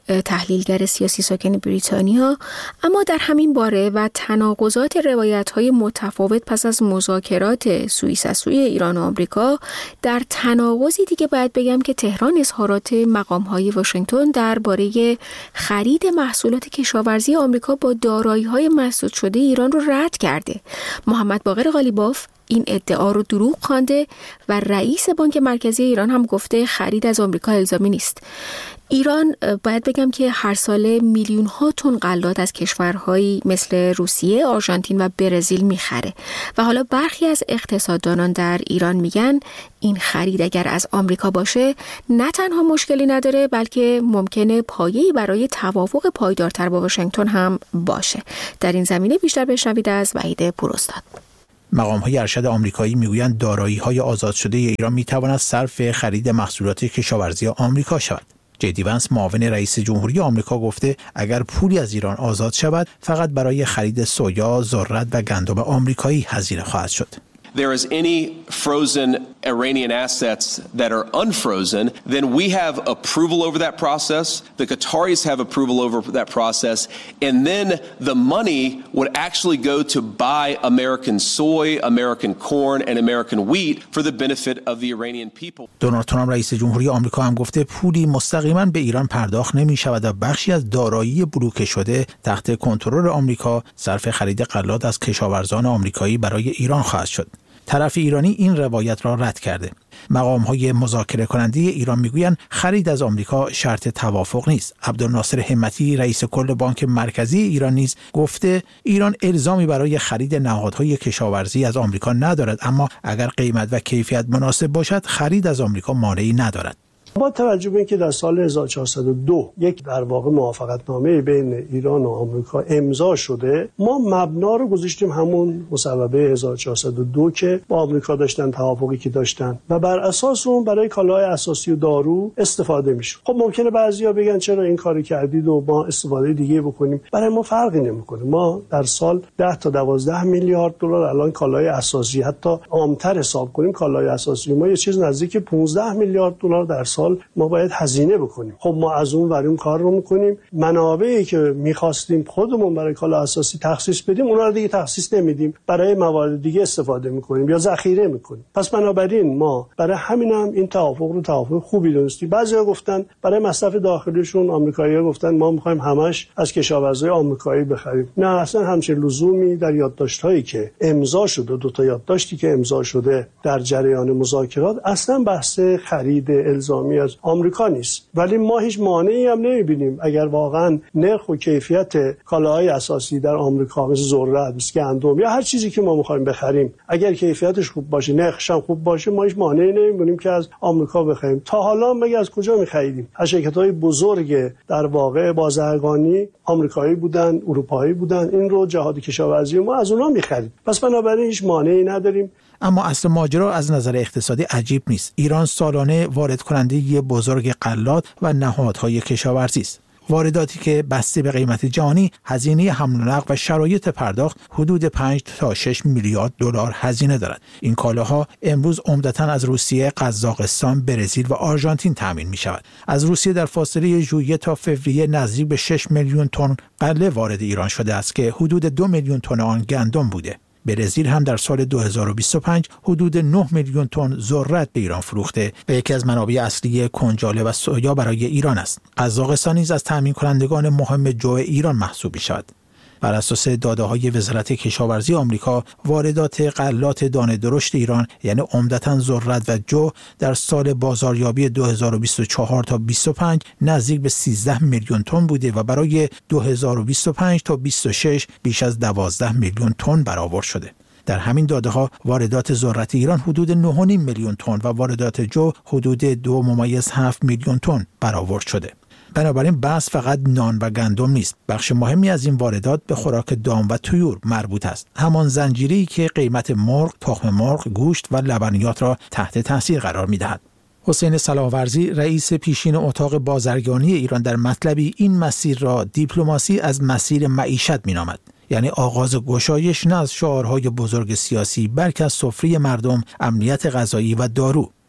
تحلیلگر سیاسی ساکن بریتانیا. اما در همین باره و تناقضات روایت‌های متفاوت پس از مذاکرات سوئیس از سوی ایران و آمریکا، در تناقضی دیگه باید بگم که تهران اظهارات مقام‌های واشنگتن درباره خرید محصولات کشاورزی آمریکا با دارایی‌های مسدود شده ایران رو رد کرده. محمد باقر قالیباف این ادعا رو دروغ خوانده و رئیس بانک مرکزی ایران هم گفته خرید از آمریکا الزامی نیست. ایران باید بگم که هر ساله میلیون ها تن غلات از کشورهایی مثل روسیه، آرژانتین و برزیل میخره و حالا برخی از اقتصاددانان در ایران میگن این خرید اگر از آمریکا باشه نه تنها مشکلی نداره بلکه ممکنه پایه‌ای برای توافق پایدارتر با واشنگتن هم باشه. در این زمینه بیشتر بشنوید از وحید پوراستاد. مقام‌های ارشد آمریکایی میگویند دارایی‌های آزاد شده ایران میتواند صرف خرید محصولات کشاورزی آمریکا شود. جدی ونس معاون رئیس جمهوری آمریکا گفته اگر پولی از ایران آزاد شود فقط برای خرید سویا، ذرت و گندم آمریکایی هزینه خواهد شد. there is any frozen Iranian assets that are unfrozen, then we have approval over that process. The Qataris have approval over that process. And then the money would actually go to buy American soy, American corn, and American wheat for the benefit of the Iranian people. دونالد ترامپ رئیس جمهوری آمریکا هم گفته پولی مستقیما به ایران پرداخت نمی شود و بخشی از دارایی بلوکه شده تحت کنترل آمریکا صرف خرید غلات از کشاورزان آمریکایی برای ایران خواهد شد. طرف ایرانی این روایت را رد کرده. مقام‌های مذاکره کننده ایران میگویند خرید از آمریکا شرط توافق نیست. عبدالناصر همتی رئیس کل بانک مرکزی ایران نیز گفته ایران الزامی برای خرید نهادهای کشاورزی از آمریکا ندارد، اما اگر قیمت و کیفیت مناسب باشد خرید از آمریکا مانعی ندارد. با توجه به اینکه در سال هزار و چهارصد و دو یک در واقع موافقتنامه بین ایران و آمریکا امضا شده، ما مبنا رو گذاشتیم همون مصوبه هزار و چهارصد و دو که با آمریکا داشتن توافقی که داشتن و بر اساس اون برای کالاهای اساسی و دارو استفاده میشه. خب ممکنه بعضیا بگن چرا این کارو کردید و ما استفاده دیگه بکنیم. برای ما فرقی نمیکنه. ما در سال ده تا دوازده میلیارد دلار الان کالای اساسی، حتی عامتر حساب کنیم کالای اساسی ما یه چیز نزدیک پانزده میلیارد دلار در سال ما باید هزینه بکنیم. خب ما از اون وریم کار رو میکنیم، منابعی که میخواستیم خودمون برای کالا اساسی تخصیص بدیم اونا رو دیگه تخصیص نمیدیم، برای موارد دیگه استفاده میکنیم یا ذخیره میکنیم. پس بنابراین ما برای همینم این توافق رو توافق خوبی دونستیم. بعضیا گفتن برای مصرف داخلیشون، آمریکایی‌ها گفتن ما میخوایم همش از کشاورزای آمریکایی بخریم. نه، اصلا همچین لزومی در یادداشت‌هایی که امضا شده، دو تا یادداشتی که امضا شده در جریان مذاکرات، اصلا بحث خرید الزامی از آمریکا نیست. ولی ما هیچ مانعی هم نمی‌بینیم اگر واقعا نرخ و کیفیت کالاهای اساسی در آمریکا مثل ذرت، مثل گندم یا هر چیزی که ما می‌خوایم بخریم اگر کیفیتش خوب باشه، نرخش هم خوب باشه، ما هیچ مانعی نمی‌بینیم که از آمریکا بخریم. تا حالا مگه از کجا می‌خریدیم؟ از شرکت‌های بزرگ در واقع بازرگانی آمریکایی بودن، اروپایی بودن، این رو جهاد کشاورزی ما از اونها می‌خرید. پس بنابراین هیچ مانعی نداریم. اما اصل ماجرا از نظر اقتصادی عجیب نیست. ایران سالانه وارد کننده بزرگ غلات و نهادهای کشاورزی است. وارداتی که بسته به قیمت جهانی هزینه حمل و نقل و شرایط پرداخت حدود پنج تا شش میلیارد دلار هزینه دارد. این کالاها امروز عمدتاً از روسیه، قزاقستان، برزیل و آرژانتین تامین می شود. از روسیه در فاصله ژوئیه تا فوریه نزدیک به شش میلیون تن غله وارد ایران شده است که حدود دو میلیون تن آن گندم بوده. برزیل هم در سال دو هزار و بیست و پنج حدود نه میلیون تن ذرت به ایران فروخته و یکی از منابع اصلی کنجاله و سویا برای ایران است. قزاقستان نیز از تامین کنندگان مهم جو ایران محسوب می‌شود. بر اساس داده‌های وزارت کشاورزی آمریکا، واردات غلات دانه درشت ایران یعنی عمدتاً ذرت و جو در سال بازاریابی دو هزار و بیست و چهار تا بیست و پنج نزدیک به سیزده میلیون تن بوده و برای دو هزار و بیست و پنج تا بیست و شش بیش از دوازده میلیون تن برآورد شده. در همین داده‌ها واردات ذرت ایران حدود نه و نیم میلیون تن و واردات جو حدود دو ممیز هفت میلیون تن برآورد شده. بنابراین بحث فقط نان و گندم نیست. بخش مهمی از این واردات به خوراک دام و طیور مربوط است. همان زنجیره‌ای که قیمت مرغ، تخم مرغ، گوشت و لبنیات را تحت تاثیر قرار می‌دهد. حسین صلاح‌ورزی رئیس پیشین اتاق بازرگانی ایران در مطلبی این مسیر را دیپلماسی از مسیر معیشت می‌نامد. یعنی آغاز گشایش نه از شعارهای بزرگ سیاسی بلکه از سفره مردم، امنیت غذایی و دارو.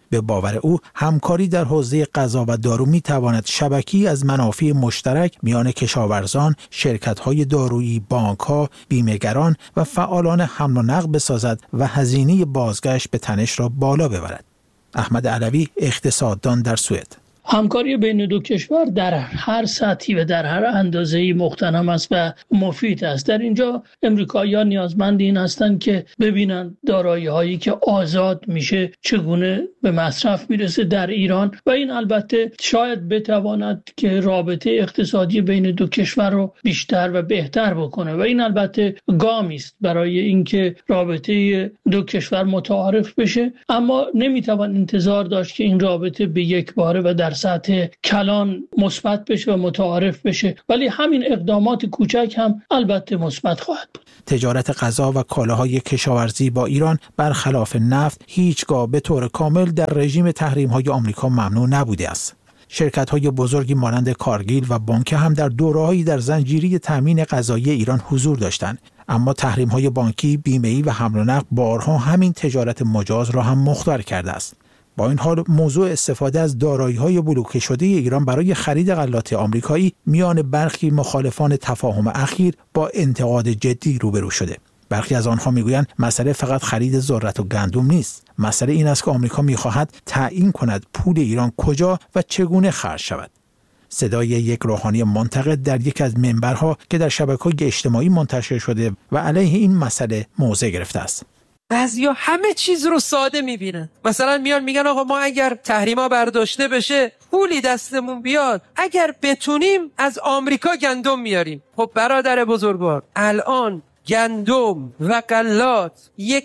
به باور او همکاری در حوزه غذا و دارو می‌تواند شبکه‌ای از منافع مشترک میان کشاورزان، شرکت‌های دارویی، بانک‌ها، بیمه‌گران و فعالان حمل و نقل بسازد و هزینه بازگشت به تنش را بالا ببرد. احمد علوی، اقتصاددان در سوئد: همکاری بین دو کشور در هر سطحی و در هر اندازه‌ای مغتنم است و مفید است. در اینجا امریکایی‌ها نیازمند این هستند که ببینند دارایی‌هایی که آزاد میشه چگونه به مصرف میرسه در ایران و این البته شاید بتواند که رابطه اقتصادی بین دو کشور رو بیشتر و بهتر بکنه و این البته گامی است برای اینکه رابطه دو کشور متعارف بشه، اما نمیتوان انتظار داشت که این رابطه به یک باره و در سطح کلان مثبت بشه و متعارف بشه، ولی همین اقدامات کوچک هم البته مثبت خواهد بود. تجارت غذا و کالاهای کشاورزی با ایران برخلاف نفت هیچگاه به طور کامل در رژیم تحریم‌های آمریکا ممنوع نبوده است. شرکت‌های بزرگی مانند کارگیل و بانک هم در دوره‌هایی در زنجیره تامین غذایی ایران حضور داشتند، اما تحریم‌های بانکی، بیمه‌ای و حمل و نقل بارها همین تجارت مجاز را هم مختار کرده است. با این حال موضوع استفاده از دارایی‌های بلوکه شده ایران برای خرید غلات آمریکایی میان برخی مخالفان تفاهم اخیر با انتقاد جدی روبرو شده. برخی از آنها میگویند مسئله فقط خرید ذرت و گندم نیست. مسئله این است که آمریکا می‌خواهد تعیین کند پول ایران کجا و چگونه خرج شود. صدای یک روحانی منتقد در یک از منبرها که در شبکه‌های اجتماعی منتشر شده و علیه این مسئله موضع گرفته است. بعضیا همه چیز رو ساده میبینن. مثلا میان میگن آقا ما اگر تحریما برداشته بشه پولی دستمون بیاد، اگر بتونیم از آمریکا گندم میاریم. خب برادر بزرگوار، الان گندم و غلات یک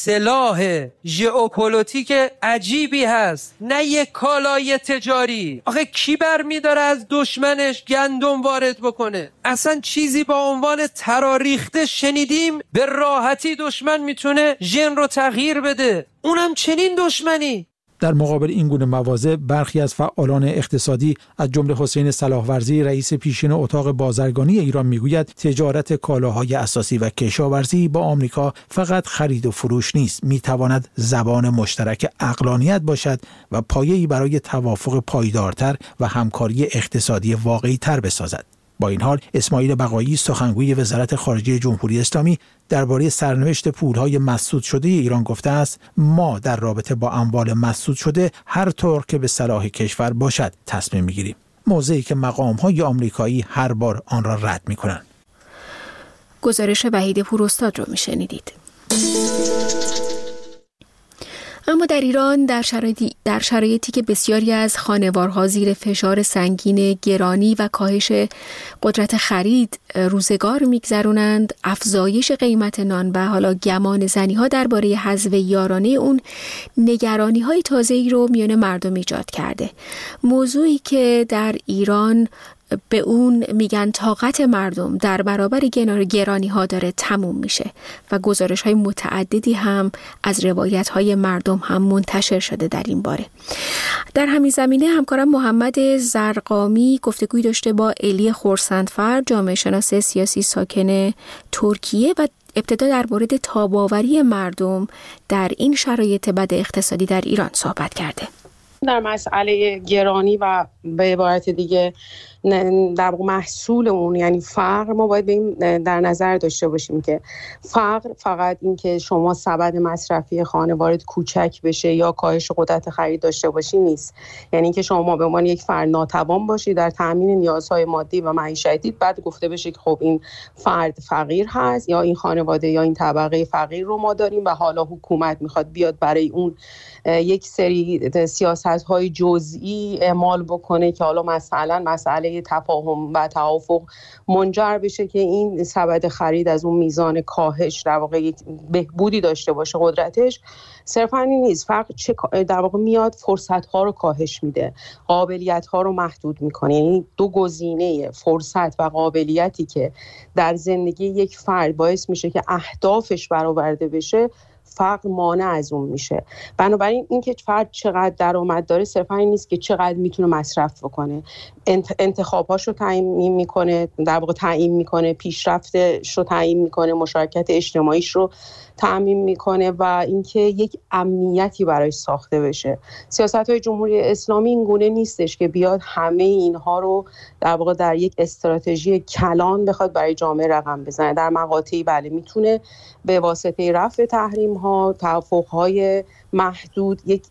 سلاح ژئوپلیتیک عجیبی هست، نه یک کالای تجاری. آخه کی برمی‌داره از دشمنش گندم وارد بکنه؟ اصلا چیزی با عنوان تراریخته شنیدیم به راحتی دشمن میتونه ژن رو تغییر بده، اونم چنین دشمنی. در مقابل این گونه مواضع برخی از فعالان اقتصادی از جمله حسین صلاحورزی رئیس پیشین اتاق بازرگانی ایران میگوید تجارت کالاهای اساسی و کشاورزی با آمریکا فقط خرید و فروش نیست، میتواند زبان مشترک عقلانیت باشد و پایه‌ای برای توافق پایدارتر و همکاری اقتصادی واقعی تر بسازد. با این حال اسماعیل بقایی سخنگوی وزارت خارجه جمهوری اسلامی درباره سرنوشت پولهای مسدود شده ایران گفته است ما در رابطه با اموال مسدود شده هر طور که به صلاح کشور باشد تصمیم میگیریم، موضعی که مقام‌های آمریکایی هر بار آن را رد میکنند. گزارش وحید پوراستاد رو میشنیدید. اما در ایران در شرایطی, در شرایطی که بسیاری از خانوارها زیر فشار سنگین گرانی و کاهش قدرت خرید روزگار میگذرونند، افزایش قیمت نان و حالا گمان زنی‌ها درباره حذف یارانه اون نگرانی‌های تازه‌ای رو میان مردم ایجاد کرده. موضوعی که در ایران به اون میگن طاقت مردم در برابر گرانی ها داره تموم میشه و گزارش های متعددی هم از روایت های مردم هم منتشر شده در این باره. در همین زمینه همکارم محمد زرقامی گفتگوی داشته با الی خورسندفر، جامعه شناس سیاسی ساکن ترکیه، و ابتدا در مورد تاب‌آوری مردم در این شرایط بد اقتصادی در ایران صحبت کرده. در مسئله گرانی و به عبارت دیگه در محصول اون یعنی فقر، ما باید به این در نظر داشته باشیم که فقر فقط این که شما سبد مصرفی خانوارت کوچک بشه یا کاهش قدرت خرید داشته باشی نیست. یعنی که شما به عنوان یک فرد ناتوان باشی در تامین نیازهای مادی و معیشتی، بعد گفته بشه که خب این فرد فقیر هست یا این خانواده یا این طبقه فقیر رو ما داریم و حالا حکومت میخواد بیاد برای اون یک سری سیاست‌های جزئی اعمال بکنه که حالا مثلا مسئله تفاهم و توافق منجر بشه که این سبد خرید از اون میزان کاهش در واقع یک بهبودی داشته باشه قدرتش. صرفاً این نیست، فقط چه در واقع میاد فرصت‌ها رو کاهش میده، قابلیت‌ها رو محدود میکنه. یعنی دو گزینه فرصت و قابلیتی که در زندگی یک فرد باعث میشه که اهدافش برآورده بشه، فقر مانع از اون میشه. بنابراین این که فرد چقدر درآمد داره صرفا این نیست که چقدر میتونه مصرف بکنه، انتخاباش رو تعیین میکنه، در واقع تعیین میکنه، پیشرفتش رو تعیین میکنه، مشارکت اجتماعیش رو تأمین میکنه و اینکه یک امنیتی براش ساخته بشه. سیاست‌های جمهوری اسلامی این گونه نیستش که بیاد همه اینها رو در واقع در یک استراتژی کلان بخواد برای جامعه رقم بزنه. در مقاطعی بله میتونه به واسطه رفع تحریم‌ها، توافق‌های محدود یک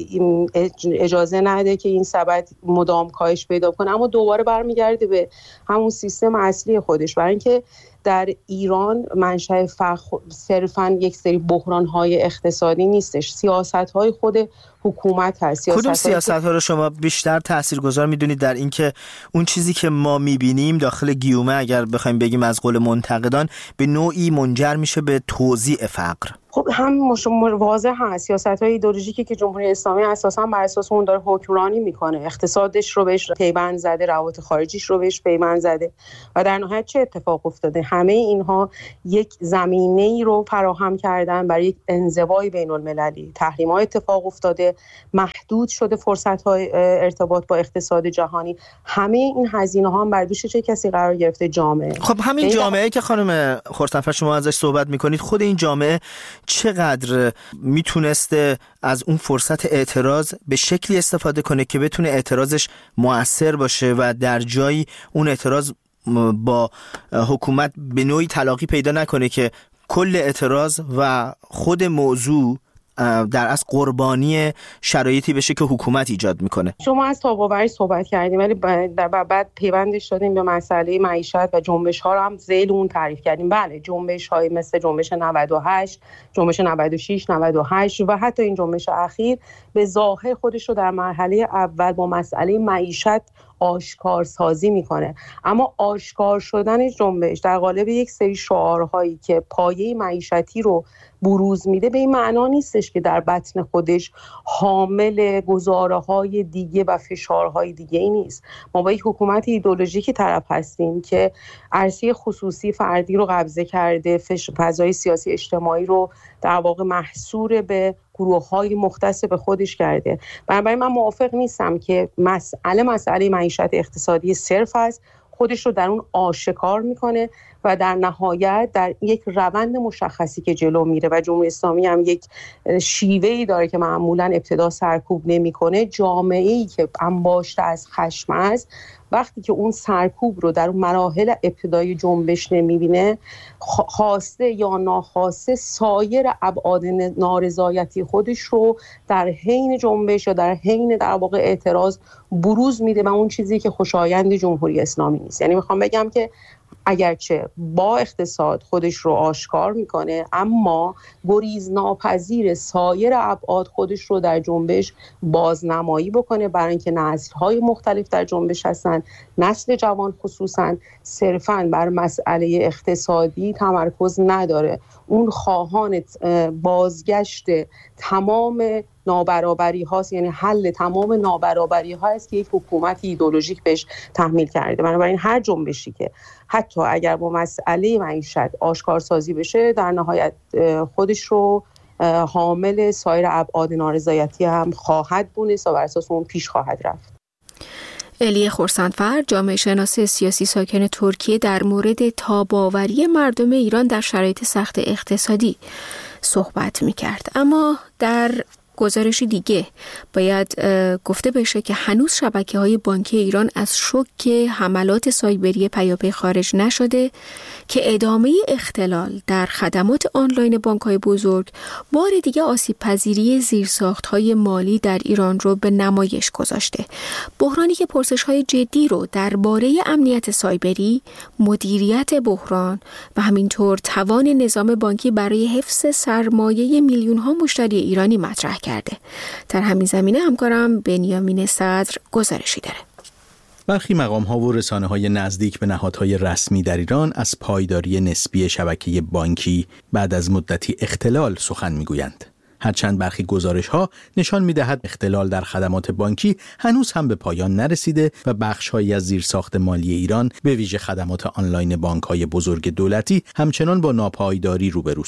اجازه نده که این سبد مدام کاهش پیدا کنه، اما دوباره برمیگرده به همون سیستم اصلی خودش، برای اینکه در ایران منشأ فقر صرفاً یک سری بحران‌های اقتصادی نیستش، سیاست‌های خود حکومت هست. کدوم سیاست‌ها رو شما بیشتر تاثیرگذار می‌دونید در اینکه اون چیزی که ما می‌بینیم داخل گیومه، اگر بخوایم بگیم از قول منتقدان، به نوعی منجر میشه به توزیع فقر؟ خب هم واضح هست سیاست‌های ایدئولوژیکی که جمهوری اسلامی اساساً بر اساس اون داره حکمرانی میکنه، اقتصادش رو بهش پیوند زده، روابط خارجیش رو بهش پیوند زده و در نهایت چه اتفاق افتاده؟ همه اینها یک زمینه‌ای رو فراهم کردن برای یک انزوای بین‌المللی. تحریم‌ها اتفاق افتاده، محدود شده فرصت‌های ارتباط با اقتصاد جهانی. همه این هزینه‌ها هم بر دوش چه کسی قرار گرفته؟ جامعه. خب همین جامعه که خانم خورسندفر شما ازش صحبت میکنید، خود این جامعه چقدر میتونسته از اون فرصت اعتراض به شکلی استفاده کنه که بتونه اعتراضش مؤثر باشه و در جایی اون اعتراض با حکومت به نوعی تلاقی پیدا نکنه که کل اعتراض و خود موضوع در از قربانی شرایطی بشه که حکومت ایجاد میکنه؟ شما از تاب‌آوری صحبت کردیم ولی در بعد پیوندش دادیم به مسئله معیشت و جنبش ها رو هم ذیل اون تعریف کردیم. بله، جنبش های مثل جنبش نود و هشت، جنبش نود و شش، نود و هشت و حتی این جنبش اخیر به ظاهر خودش رو در مرحله اول با مسئله معیشت آشکار سازی میکنه، اما آشکار شدن جنبش در قالب یک سری شعارهایی که پایه معیشتی رو بروز میده به این معنا نیستش که در بطن خودش حامل گزاره‌های دیگه و فشارهای دیگه ای نیست. ما با یک حکومت ایدئولوژیکی طرف هستیم که عرصه خصوصی فردی رو قبضه کرده، فضای سیاسی اجتماعی رو در واقع محصور به گروه‌های مختص به خودش کرده. بنابراین من موافق نیستم که مسئله مسئله معیشت اقتصادی صرف است، خودش رو در اون آشکار میکنه و در نهایت در یک روند مشخصی که جلو میره و جمهوری اسلامی هم یک شیوهی داره که معمولا ابتدا سرکوب نمیکنه. جامعه‌ای که انباشته از خشم است، وقتی که اون سرکوب رو در اون مراحل ابتدایی جنبش نمیبینه، خواسته یا ناخواسته سایر ابعاد نارضایتی خودش رو در حین جنبش یا در حین در واقع اعتراض بروز میده و اون چیزی که خوشایند جمهوری اسلامی نیست. یعنی میخوام بگم که اگرچه با اقتصاد خودش رو آشکار میکنه، اما گریز ناپذیر سایر ابعاد خودش رو در جنبش بازنمایی بکنه، برای اینکه نسل‌های مختلف در جنبش هستن. نسل جوان خصوصا صرفاً بر مسئله اقتصادی تمرکز نداره، اون خواهان بازگشت تمام نابرابری هاست، یعنی حل تمام نابرابری ها است که یک حکومت ایدئولوژیک بهش تحمیل کرده. بنابراین هر جنبشی که حتی اگر با مسئله معیشت آشکارسازی بشه، در نهایت خودش رو حامل سایر ابعاد نارضایتی هم خواهد دونست و بر اساس اون پیش خواهد رفت. الیه خورسندفر، جامعه شناس سیاسی ساکن ترکیه، در مورد تاب‌آوری مردم ایران در شرایط سخت اقتصادی صحبت می‌کرد. اما در گزارشی دیگه باید گفته بشه که هنوز شبکه‌های بانکی ایران از شوک حملات سایبری پیاپی خارج نشده که ادامه اختلال در خدمات آنلاین بانک‌های بزرگ بار دیگه آسیب پذیری زیرساخت‌های مالی در ایران رو به نمایش گذاشته. بحرانی که پرسش‌های جدی رو درباره امنیت سایبری، مدیریت بحران و همینطور توان نظام بانکی برای حفظ سرمایه میلیون‌ها مشتری ایرانی مطرح کرده. در همین زمینه همکارم بنیامین صدر گزارشی داره. برخی مقام‌ها و رسانه‌های نزدیک به نهادهای رسمی در ایران از پایداری نسبی شبکه بانکی بعد از مدتی اختلال سخن می‌گویند. هرچند برخی گزارش‌ها نشان می‌دهد اختلال در خدمات بانکی هنوز هم به پایان نرسیده و بخش‌هایی از زیرساخت مالی ایران به ویژه خدمات آنلاین بانک‌های بزرگ دولتی همچنان با ناپایداری روبروست.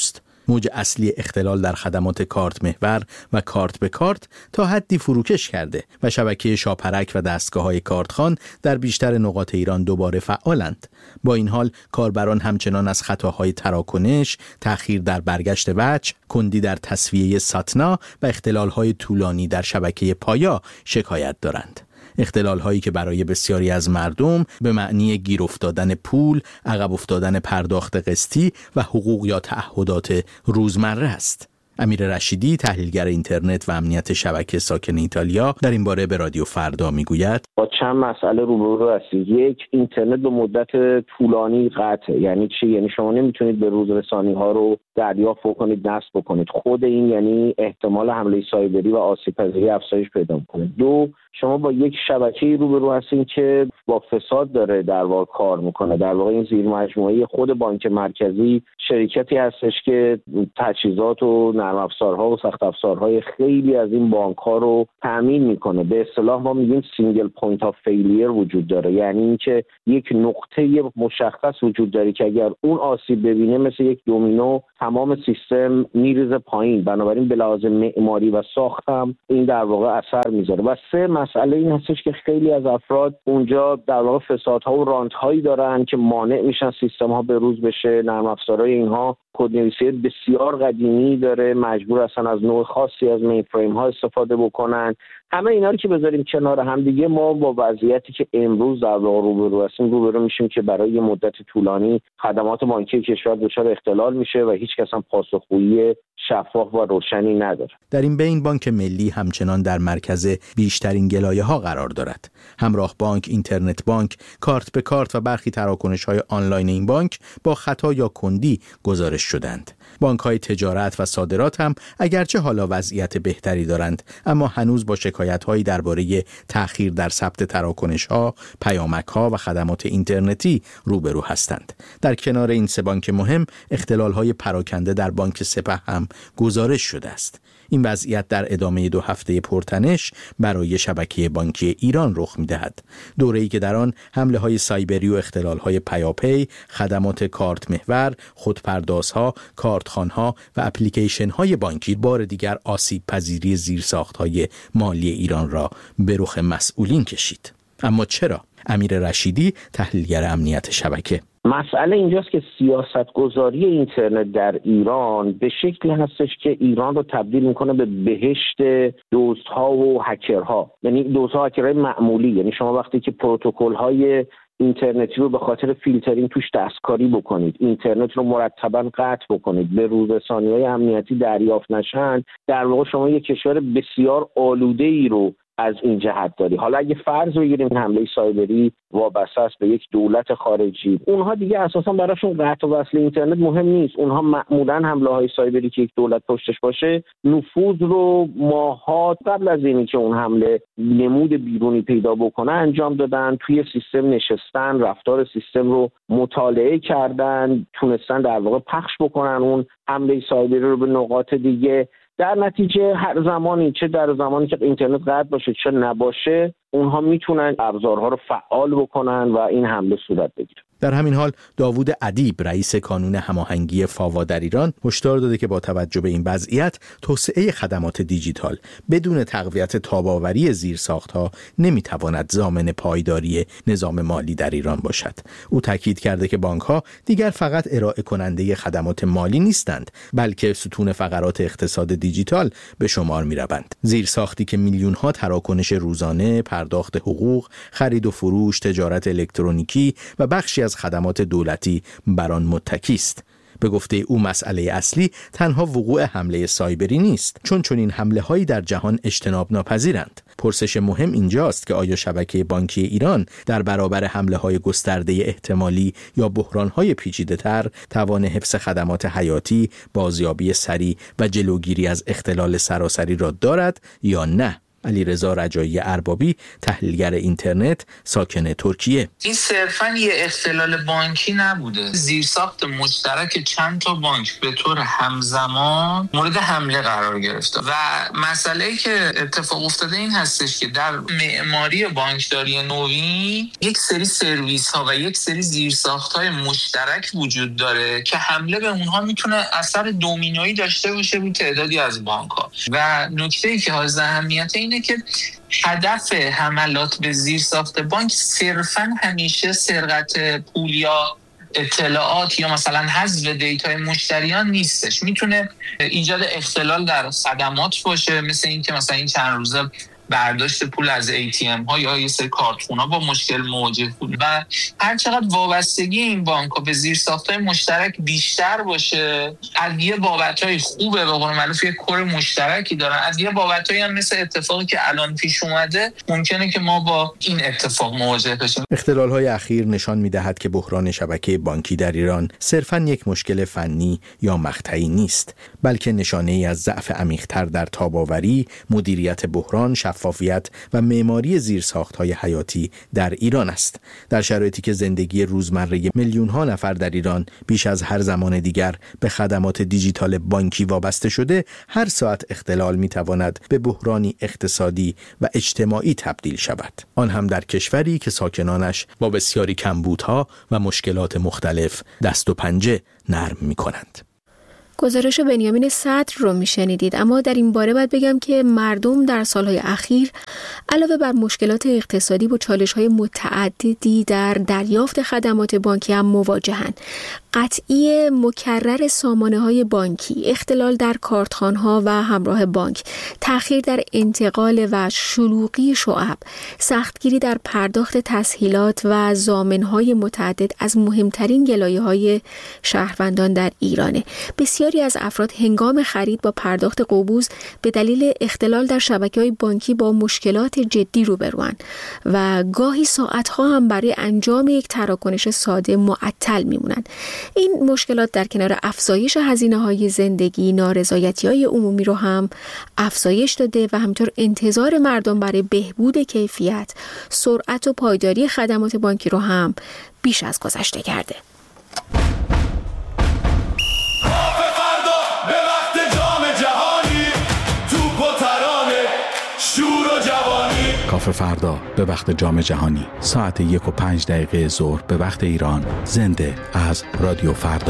موج اصلی اختلال در خدمات کارت محور و کارت به کارت تا حدی فروکش کرده و شبکه شاپرک و دستگاه‌های کارتخوان در بیشتر نقاط ایران دوباره فعالند. با این حال کاربران همچنان از خطاهای تراکنش، تأخیر در برگشت وجه، کندی در تسویه ساتنا و اختلال‌های طولانی در شبکه پایا شکایت دارند. اختلال هایی که برای بسیاری از مردم به معنی گیر افتادن پول، عقب افتادن پرداخت قسطی و حقوق یا تعهدات روزمره است. امیر رشیدی، تحلیلگر اینترنت و امنیت شبکه ساکن ایتالیا، در این باره به رادیو فردا میگوید با چند مسئله روبرو هستید. یک، اینترنت به مدت طولانی قطعه. یعنی چی؟ یعنی شما نمیتونید به روز رسانی ها رو دریافت بکنید، نصب بکنید. خود این یعنی احتمال حمله سایبری و آسیب پذیری افزایش پیدا میکنه. دو، شما با یک شبکه‌ای روبرو هستین که با فساد داره در واقع کار میکنه. در واقع این زیر مجموعه خود بانک مرکزی شرکتی هستش که تجهیزات و نرم افزارها و سخت افزارهای خیلی از این بانک‌ها رو تامین میکنه. به اصطلاح ما میگیم سینگل پوینت آف فیلیر وجود داره، یعنی اینکه یک نقطه مشخص وجود داره که اگر اون آسیب ببینه مثل یک دومینو تمام سیستم میریزه پایین. بنابراین به لحاظ معماری و ساخت هم این در واقع اثر میذاره. و سه، مسئله این هستش که خیلی از افراد اونجا در واقع فسادها و رانت‌هایی دارن که مانع میشن سیستم‌ها به روز بشه. نرم افزارهای اینها کدنویسی بسیار قدیمی داره، مجبور هستن از نوع خاصی از مین فریم ها استفاده بکنن. همه اینا رو که بذاریم کنار هم دیگه، ما با وضعیتی که امروز در واقع روبرو هستیم روبرو میشیم که برای یه مدت طولانی خدمات بانکی کشور دچار اختلال میشه و هیچ کس هم پاسخگویی شفاف و روشنی نداره. در این بین بانک ملی همچنان در مرکز بیشترین گلایه‌ها قرار دارد. همراه بانک، اینترنت بانک، کارت به کارت و برخی تراکنش‌های آنلاین این بانک با خطا یا کندی گزارش شدند. بانک‌های تجارت و صادرات هم اگرچه حالا وضعیت بهتری دارند، اما هنوز با شکایت‌هایی درباره تأخیر در ثبت تراکنش‌ها، پیامک‌ها و خدمات اینترنتی روبرو هستند. در کنار این سه بانک مهم، اختلال‌های پراکنده در بانک سپه هم گزارش شده است. این وضعیت در ادامه دو هفته پرتنش برای شبکه بانکی ایران رخ می‌دهد. دوره‌ای که در آن حمله‌های سایبری و اختلال‌های پیاپی، خدمات کارت محور، خودپردازها، کارتخوان‌ها و اپلیکیشن‌های بانکی بار دیگر آسیب پذیری زیرساخت‌های مالی ایران را به رخ مسئولین کشید. اما چرا؟ امیر رشیدی، تحلیلگر امنیت شبکه: مسئله اینجاست که سیاست گذاری اینترنت در ایران به شکلی هستش که ایران رو تبدیل میکنه به بهشت دزدها و هکرها. یعنی دزدها و هکرهای معمولی. یعنی شما وقتی که پروتکل‌های اینترنتی رو به خاطر فیلترینگ توش دستکاری بکنید، اینترنت رو مرتباً قطع بکنید، به روزرسانی‌های امنیتی دریافت نشن، در واقع شما یک کشور بسیار آلوده‌ای رو از این جهت داری. حالا اگه فرض بگیریم این حمله سایبری وابسته است به یک دولت خارجی، اونها دیگه اساسا براشون قطع و وصل اینترنت مهم نیست. اونها معمولا حمله های سایبری که یک دولت پشتش باشه، نفوذ رو ماهات قبل از اینی که اون حمله نمود بیرونی پیدا بکنه انجام دادن، توی سیستم نشستن، رفتار سیستم رو مطالعه کردن، تونستن در واقع پخش بکنن اون حمله سایبری رو به نقاط دیگه. در نتیجه هر زمانی، چه در زمانی که اینترنت قطع باشه چه نباشه، اونها میتونن ابزارها رو فعال بکنن و این حمله صورت بگیره. در همین حال داوود ادیب، رئیس کانون هماهنگی فاوا در ایران، هشدار داده که با توجه به این وضعیت، توسعه خدمات دیجیتال بدون تقویت تاب‌آوری زیرساخت‌ها نمیتواند ضامن پایداری نظام مالی در ایران باشد. او تاکید کرده که بانک‌ها دیگر فقط ارائه کننده خدمات مالی نیستند، بلکه ستون فقرات اقتصاد دیجیتال به شمار می‌روند. زیرساختی که میلیون‌ها تراکنش روزانه، پرداخت حقوق، خرید و فروش، تجارت الکترونیکی و بخشی از خدمات دولتی بر آن متکی است. به گفته او مسئله اصلی تنها وقوع حمله سایبری نیست، چون چنین حمله‌هایی در جهان اجتناب ناپذیرند. پرسش مهم اینجاست که آیا شبکه بانکی ایران در برابر حمله‌های گسترده احتمالی یا بحران‌های پیچیده‌تر توان حفظ خدمات حیاتی، بازیابی سریع و جلوگیری از اختلال سراسری را دارد یا نه؟ علیرضا رجایی اربابی، تحلیلگر اینترنت، ساکن ترکیه: این صرفاً یه اختلال بانکی نبوده. زیرساخت مشترک چند تا بانک به طور همزمان مورد حمله قرار گرفته و مسئله‌ای که اتفاق افتاده این هستش که در معماری بانکداری نوین یک سری سرویس ها و یک سری زیرساخت‌های مشترک وجود داره که حمله به اونها میتونه اثر دومینویی داشته باشه روی تعدادی از بانک‌ها. و نکته‌ای که حائز اهمیت اینه که هدف حملات به زیرساخت بانک صرفاً همیشه سرقت پول یا اطلاعات یا مثلا حذف دیتای مشتریان نیستش. میتونه ایجاد اختلال در خدمات باشه، مثل این که مثلا این چند روزه برداشت پول از ای تی ام ها یا یه سری کارتخونا با مشکل مواجه بود و هر چقدر وابستگی این بانک ها به زیرساخت‌های مشترک بیشتر باشه، از یه بابت‌های خوبه، به قول معروف یه کور مشترکی دارن، از یه بابت‌هایی هم مثل اتفاقی که الان پیش اومده ممکنه که ما با این اتفاق مواجه بشیم. اختلال‌های اخیر نشان می‌دهد که بحران شبکه بانکی در ایران صرفاً یک مشکل فنی یا مقطعی نیست، بلکه نشانه‌ای از ضعف عمیق‌تر در تاب‌آوری، مدیریت بحران، شفافیت و معماری زیرساخت‌های حیاتی در ایران است. در شرایطی که زندگی روزمره میلیون‌ها نفر در ایران بیش از هر زمان دیگر به خدمات دیجیتال بانکی وابسته شده، هر ساعت اختلال می‌تواند به بحرانی اقتصادی و اجتماعی تبدیل شود. آن هم در کشوری که ساکنانش با بسیاری کمبودها و مشکلات مختلف دست و پنجه نرم می‌کنند. گزارش بنیامین صدر رو میشنیدید، اما در این باره باید بگم که مردم در سالهای اخیر علاوه بر مشکلات اقتصادی با چالش‌های متعددی در دریافت خدمات بانکی هم مواجهند. قطعی مکرر سامانه‌های بانکی، اختلال در کارتخوان‌ها و همراه بانک، تأخیر در انتقال و شلوغی شعب، سختگیری در پرداخت تسهیلات و ضامن‌های متعدد از مهمترین گلایه‌های شهروندان در ایرانه. بسیاری از افراد هنگام خرید با پرداخت قبوز به دلیل اختلال در شبکه‌های بانکی با مشکلات جدی روبروان و گاهی ساعت‌ها هم برای انجام یک تراکنش ساده معطل می‌مونند. این مشکلات در کنار افزایش هزینه‌های زندگی، نارضایتی‌های عمومی رو هم افزایش داده و همینطور انتظار مردم برای بهبود کیفیت، سرعت و پایداری خدمات بانکی رو هم بیش از گذشته کرده. کافه فردا به وقت جام جهانی ساعت یک و پنج دقیقه ظهر به وقت ایران، زنده از رادیو فردا.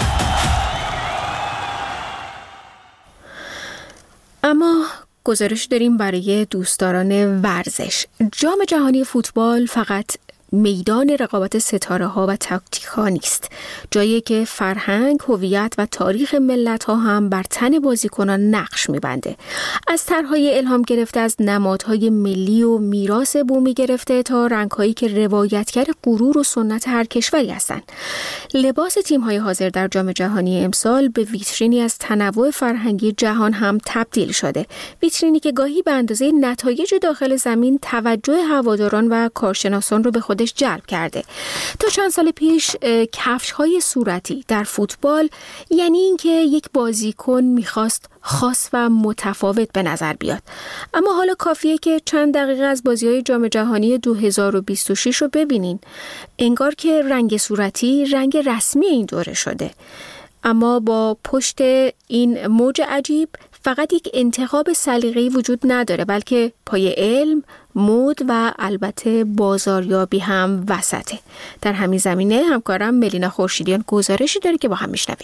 اما گزارش داریم برای دوستداران ورزش. جام جهانی فوتبال فقط میدان رقابت ستاره ها و تاکتیک ها نیست، جایی که فرهنگ، هویت و تاریخ ملت ها هم بر تن بازیکنان نقش می‌بنده. از طرح‌های الهام گرفته از نمادهای ملی و میراث بومی گرفته تا رنگ‌هایی که روایتگر غرور و سنت هر کشوری هستند. لباس تیم‌های حاضر در جام جهانی امسال به ویترینی از تنوع فرهنگی جهان هم تبدیل شده. ویترینی که گاهی به اندازه نتایج داخل زمین توجه هواداران و کارشناسان رو به خود جلب کرده. تا چند سال پیش کفش‌های صورتی در فوتبال یعنی اینکه یک بازیکن می‌خواست خاص و متفاوت به نظر بیاد. اما حالا کافیه که چند دقیقه از بازی‌های جام جهانی دو هزار و بیست و شش رو ببینین. انگار که رنگ صورتی رنگ رسمی این دوره شده. اما با پشت این موج عجیب فقط یک انتخاب سلیقه‌ای وجود نداره، بلکه پای علم، مد و البته بازاریابی هم وسطه. در همین زمینه همکارم ملینا خورشیدیان گزارشی داره که با هم میشنویم.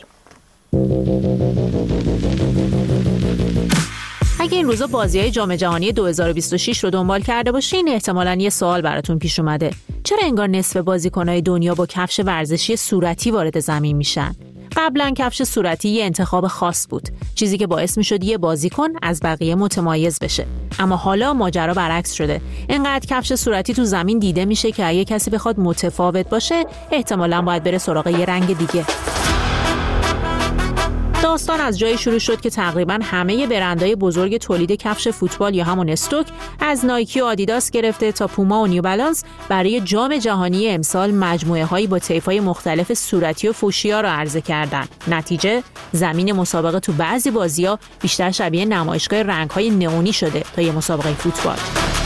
اگه این روزا بازی‌های جام جهانی دو هزار و بیست و شش رو دنبال کرده باشین، احتمالاً یه سوال براتون پیش اومده. چرا انگار نصف بازیکن‌های دنیا با کفش ورزشی صورتی وارد زمین میشن؟ قبلا کفش صورتی یه انتخاب خاص بود، چیزی که باعث میشد یه بازیکن از بقیه متمایز بشه. اما حالا ماجرا برعکس شده. اینقدر کفش صورتی تو زمین دیده میشه که اگه کسی بخواد متفاوت باشه، احتمالاً باید بره سراغ یه رنگ دیگه. داستان از جایی شروع شد که تقریباً همه برندهای بزرگ تولید کفش فوتبال یا همون استوک، از نایکی و آدیداس گرفته تا پوما و نیو بالانس، برای جام جهانی امسال مجموعه‌هایی با طیف‌های مختلف صورتی و فوشیا را عرضه کردند. نتیجه زمین مسابقه تو بعضی بازی‌ها بیشتر شبیه نمایشگاه رنگ‌های نئونی شده تا یه مسابقه فوتبال.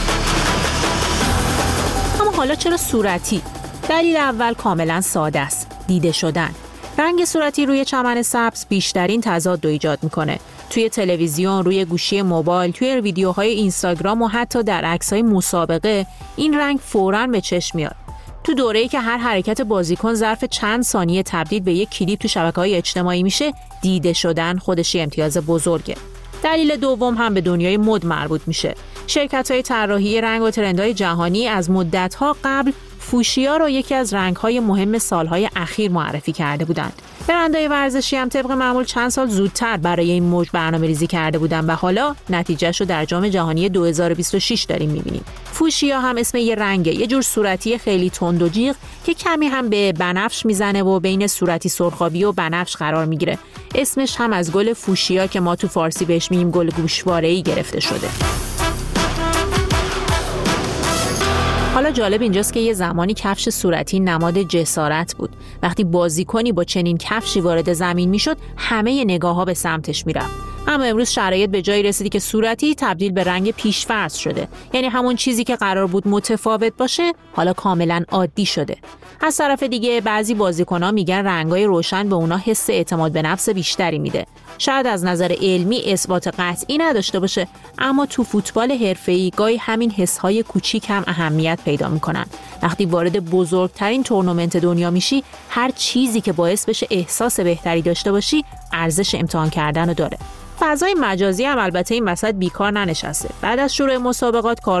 اما حالا چرا صورتی؟ دلیل اول کاملا ساده است: دیده شدن. رنگ صورتی روی چمن سبز بیشترین تضاد رو ایجاد میکنه. توی تلویزیون، روی گوشی موبایل، توی ویدیوهای اینستاگرام و حتی در عکس‌های مسابقه این رنگ فوراً به چشم میاد. تو دوره‌ای که هر حرکت بازیکن ظرف چند ثانیه تبدیل به یک کلیپ تو شبکه‌های اجتماعی میشه، دیده شدن خودش امتیاز بزرگه. دلیل دوم هم به دنیای مد مربوط میشه. شرکت‌های طراحی رنگ و ترندهای جهانی از مدت‌ها قبل فوشیا رو یکی از رنگ‌های مهم سال‌های اخیر معرفی کرده بودند. برندهای ورزشی هم طبق معمول چند سال زودتر برای این موج برنامه‌ریزی کرده بودند و حالا نتیجهش رو در جام جهانی دو هزار و بیست و شش داریم می‌بینیم. فوشیا هم اسم یه رنگه، یه جور صورتی خیلی تند و جیغ که کمی هم به بنفش میزنه و بین صورتی سرخابی و بنفش قرار میگیره. اسمش هم از گل فوشیا که ما تو فارسی بهش میگیم گل گوشواره‌ای گرفته شده. حالا جالب اینجاست که یه زمانی کفش صورتی نماد جسارت بود. وقتی بازیکنی با چنین کفشی وارد زمین میشد، همه نگاه‌ها به سمتش میرفت. اما امروز شرایط به جایی رسیدی که صورتی تبدیل به رنگ پیش‌فرض شده. یعنی همون چیزی که قرار بود متفاوت باشه، حالا کاملاً عادی شده. از طرف دیگه بعضی بازیکن‌ها میگن رنگ‌های روشن به اونا حس اعتماد به نفس بیشتری میده. شاید از نظر علمی اثبات قطعی نداشته باشه، اما تو فوتبال حرفه‌ای گاهی همین حس‌های کوچیک هم اهمیت پیدا می‌کنن. وقتی وارد بزرگترین تورنمنت دنیا میشی، هر چیزی که باعث بشه احساس بهتری داشته باشی، ارزش امتحان کردن رو داره. فضای مجازی هم البته این وسط بیکار ننشسته. بعد از شروع مسابقات کار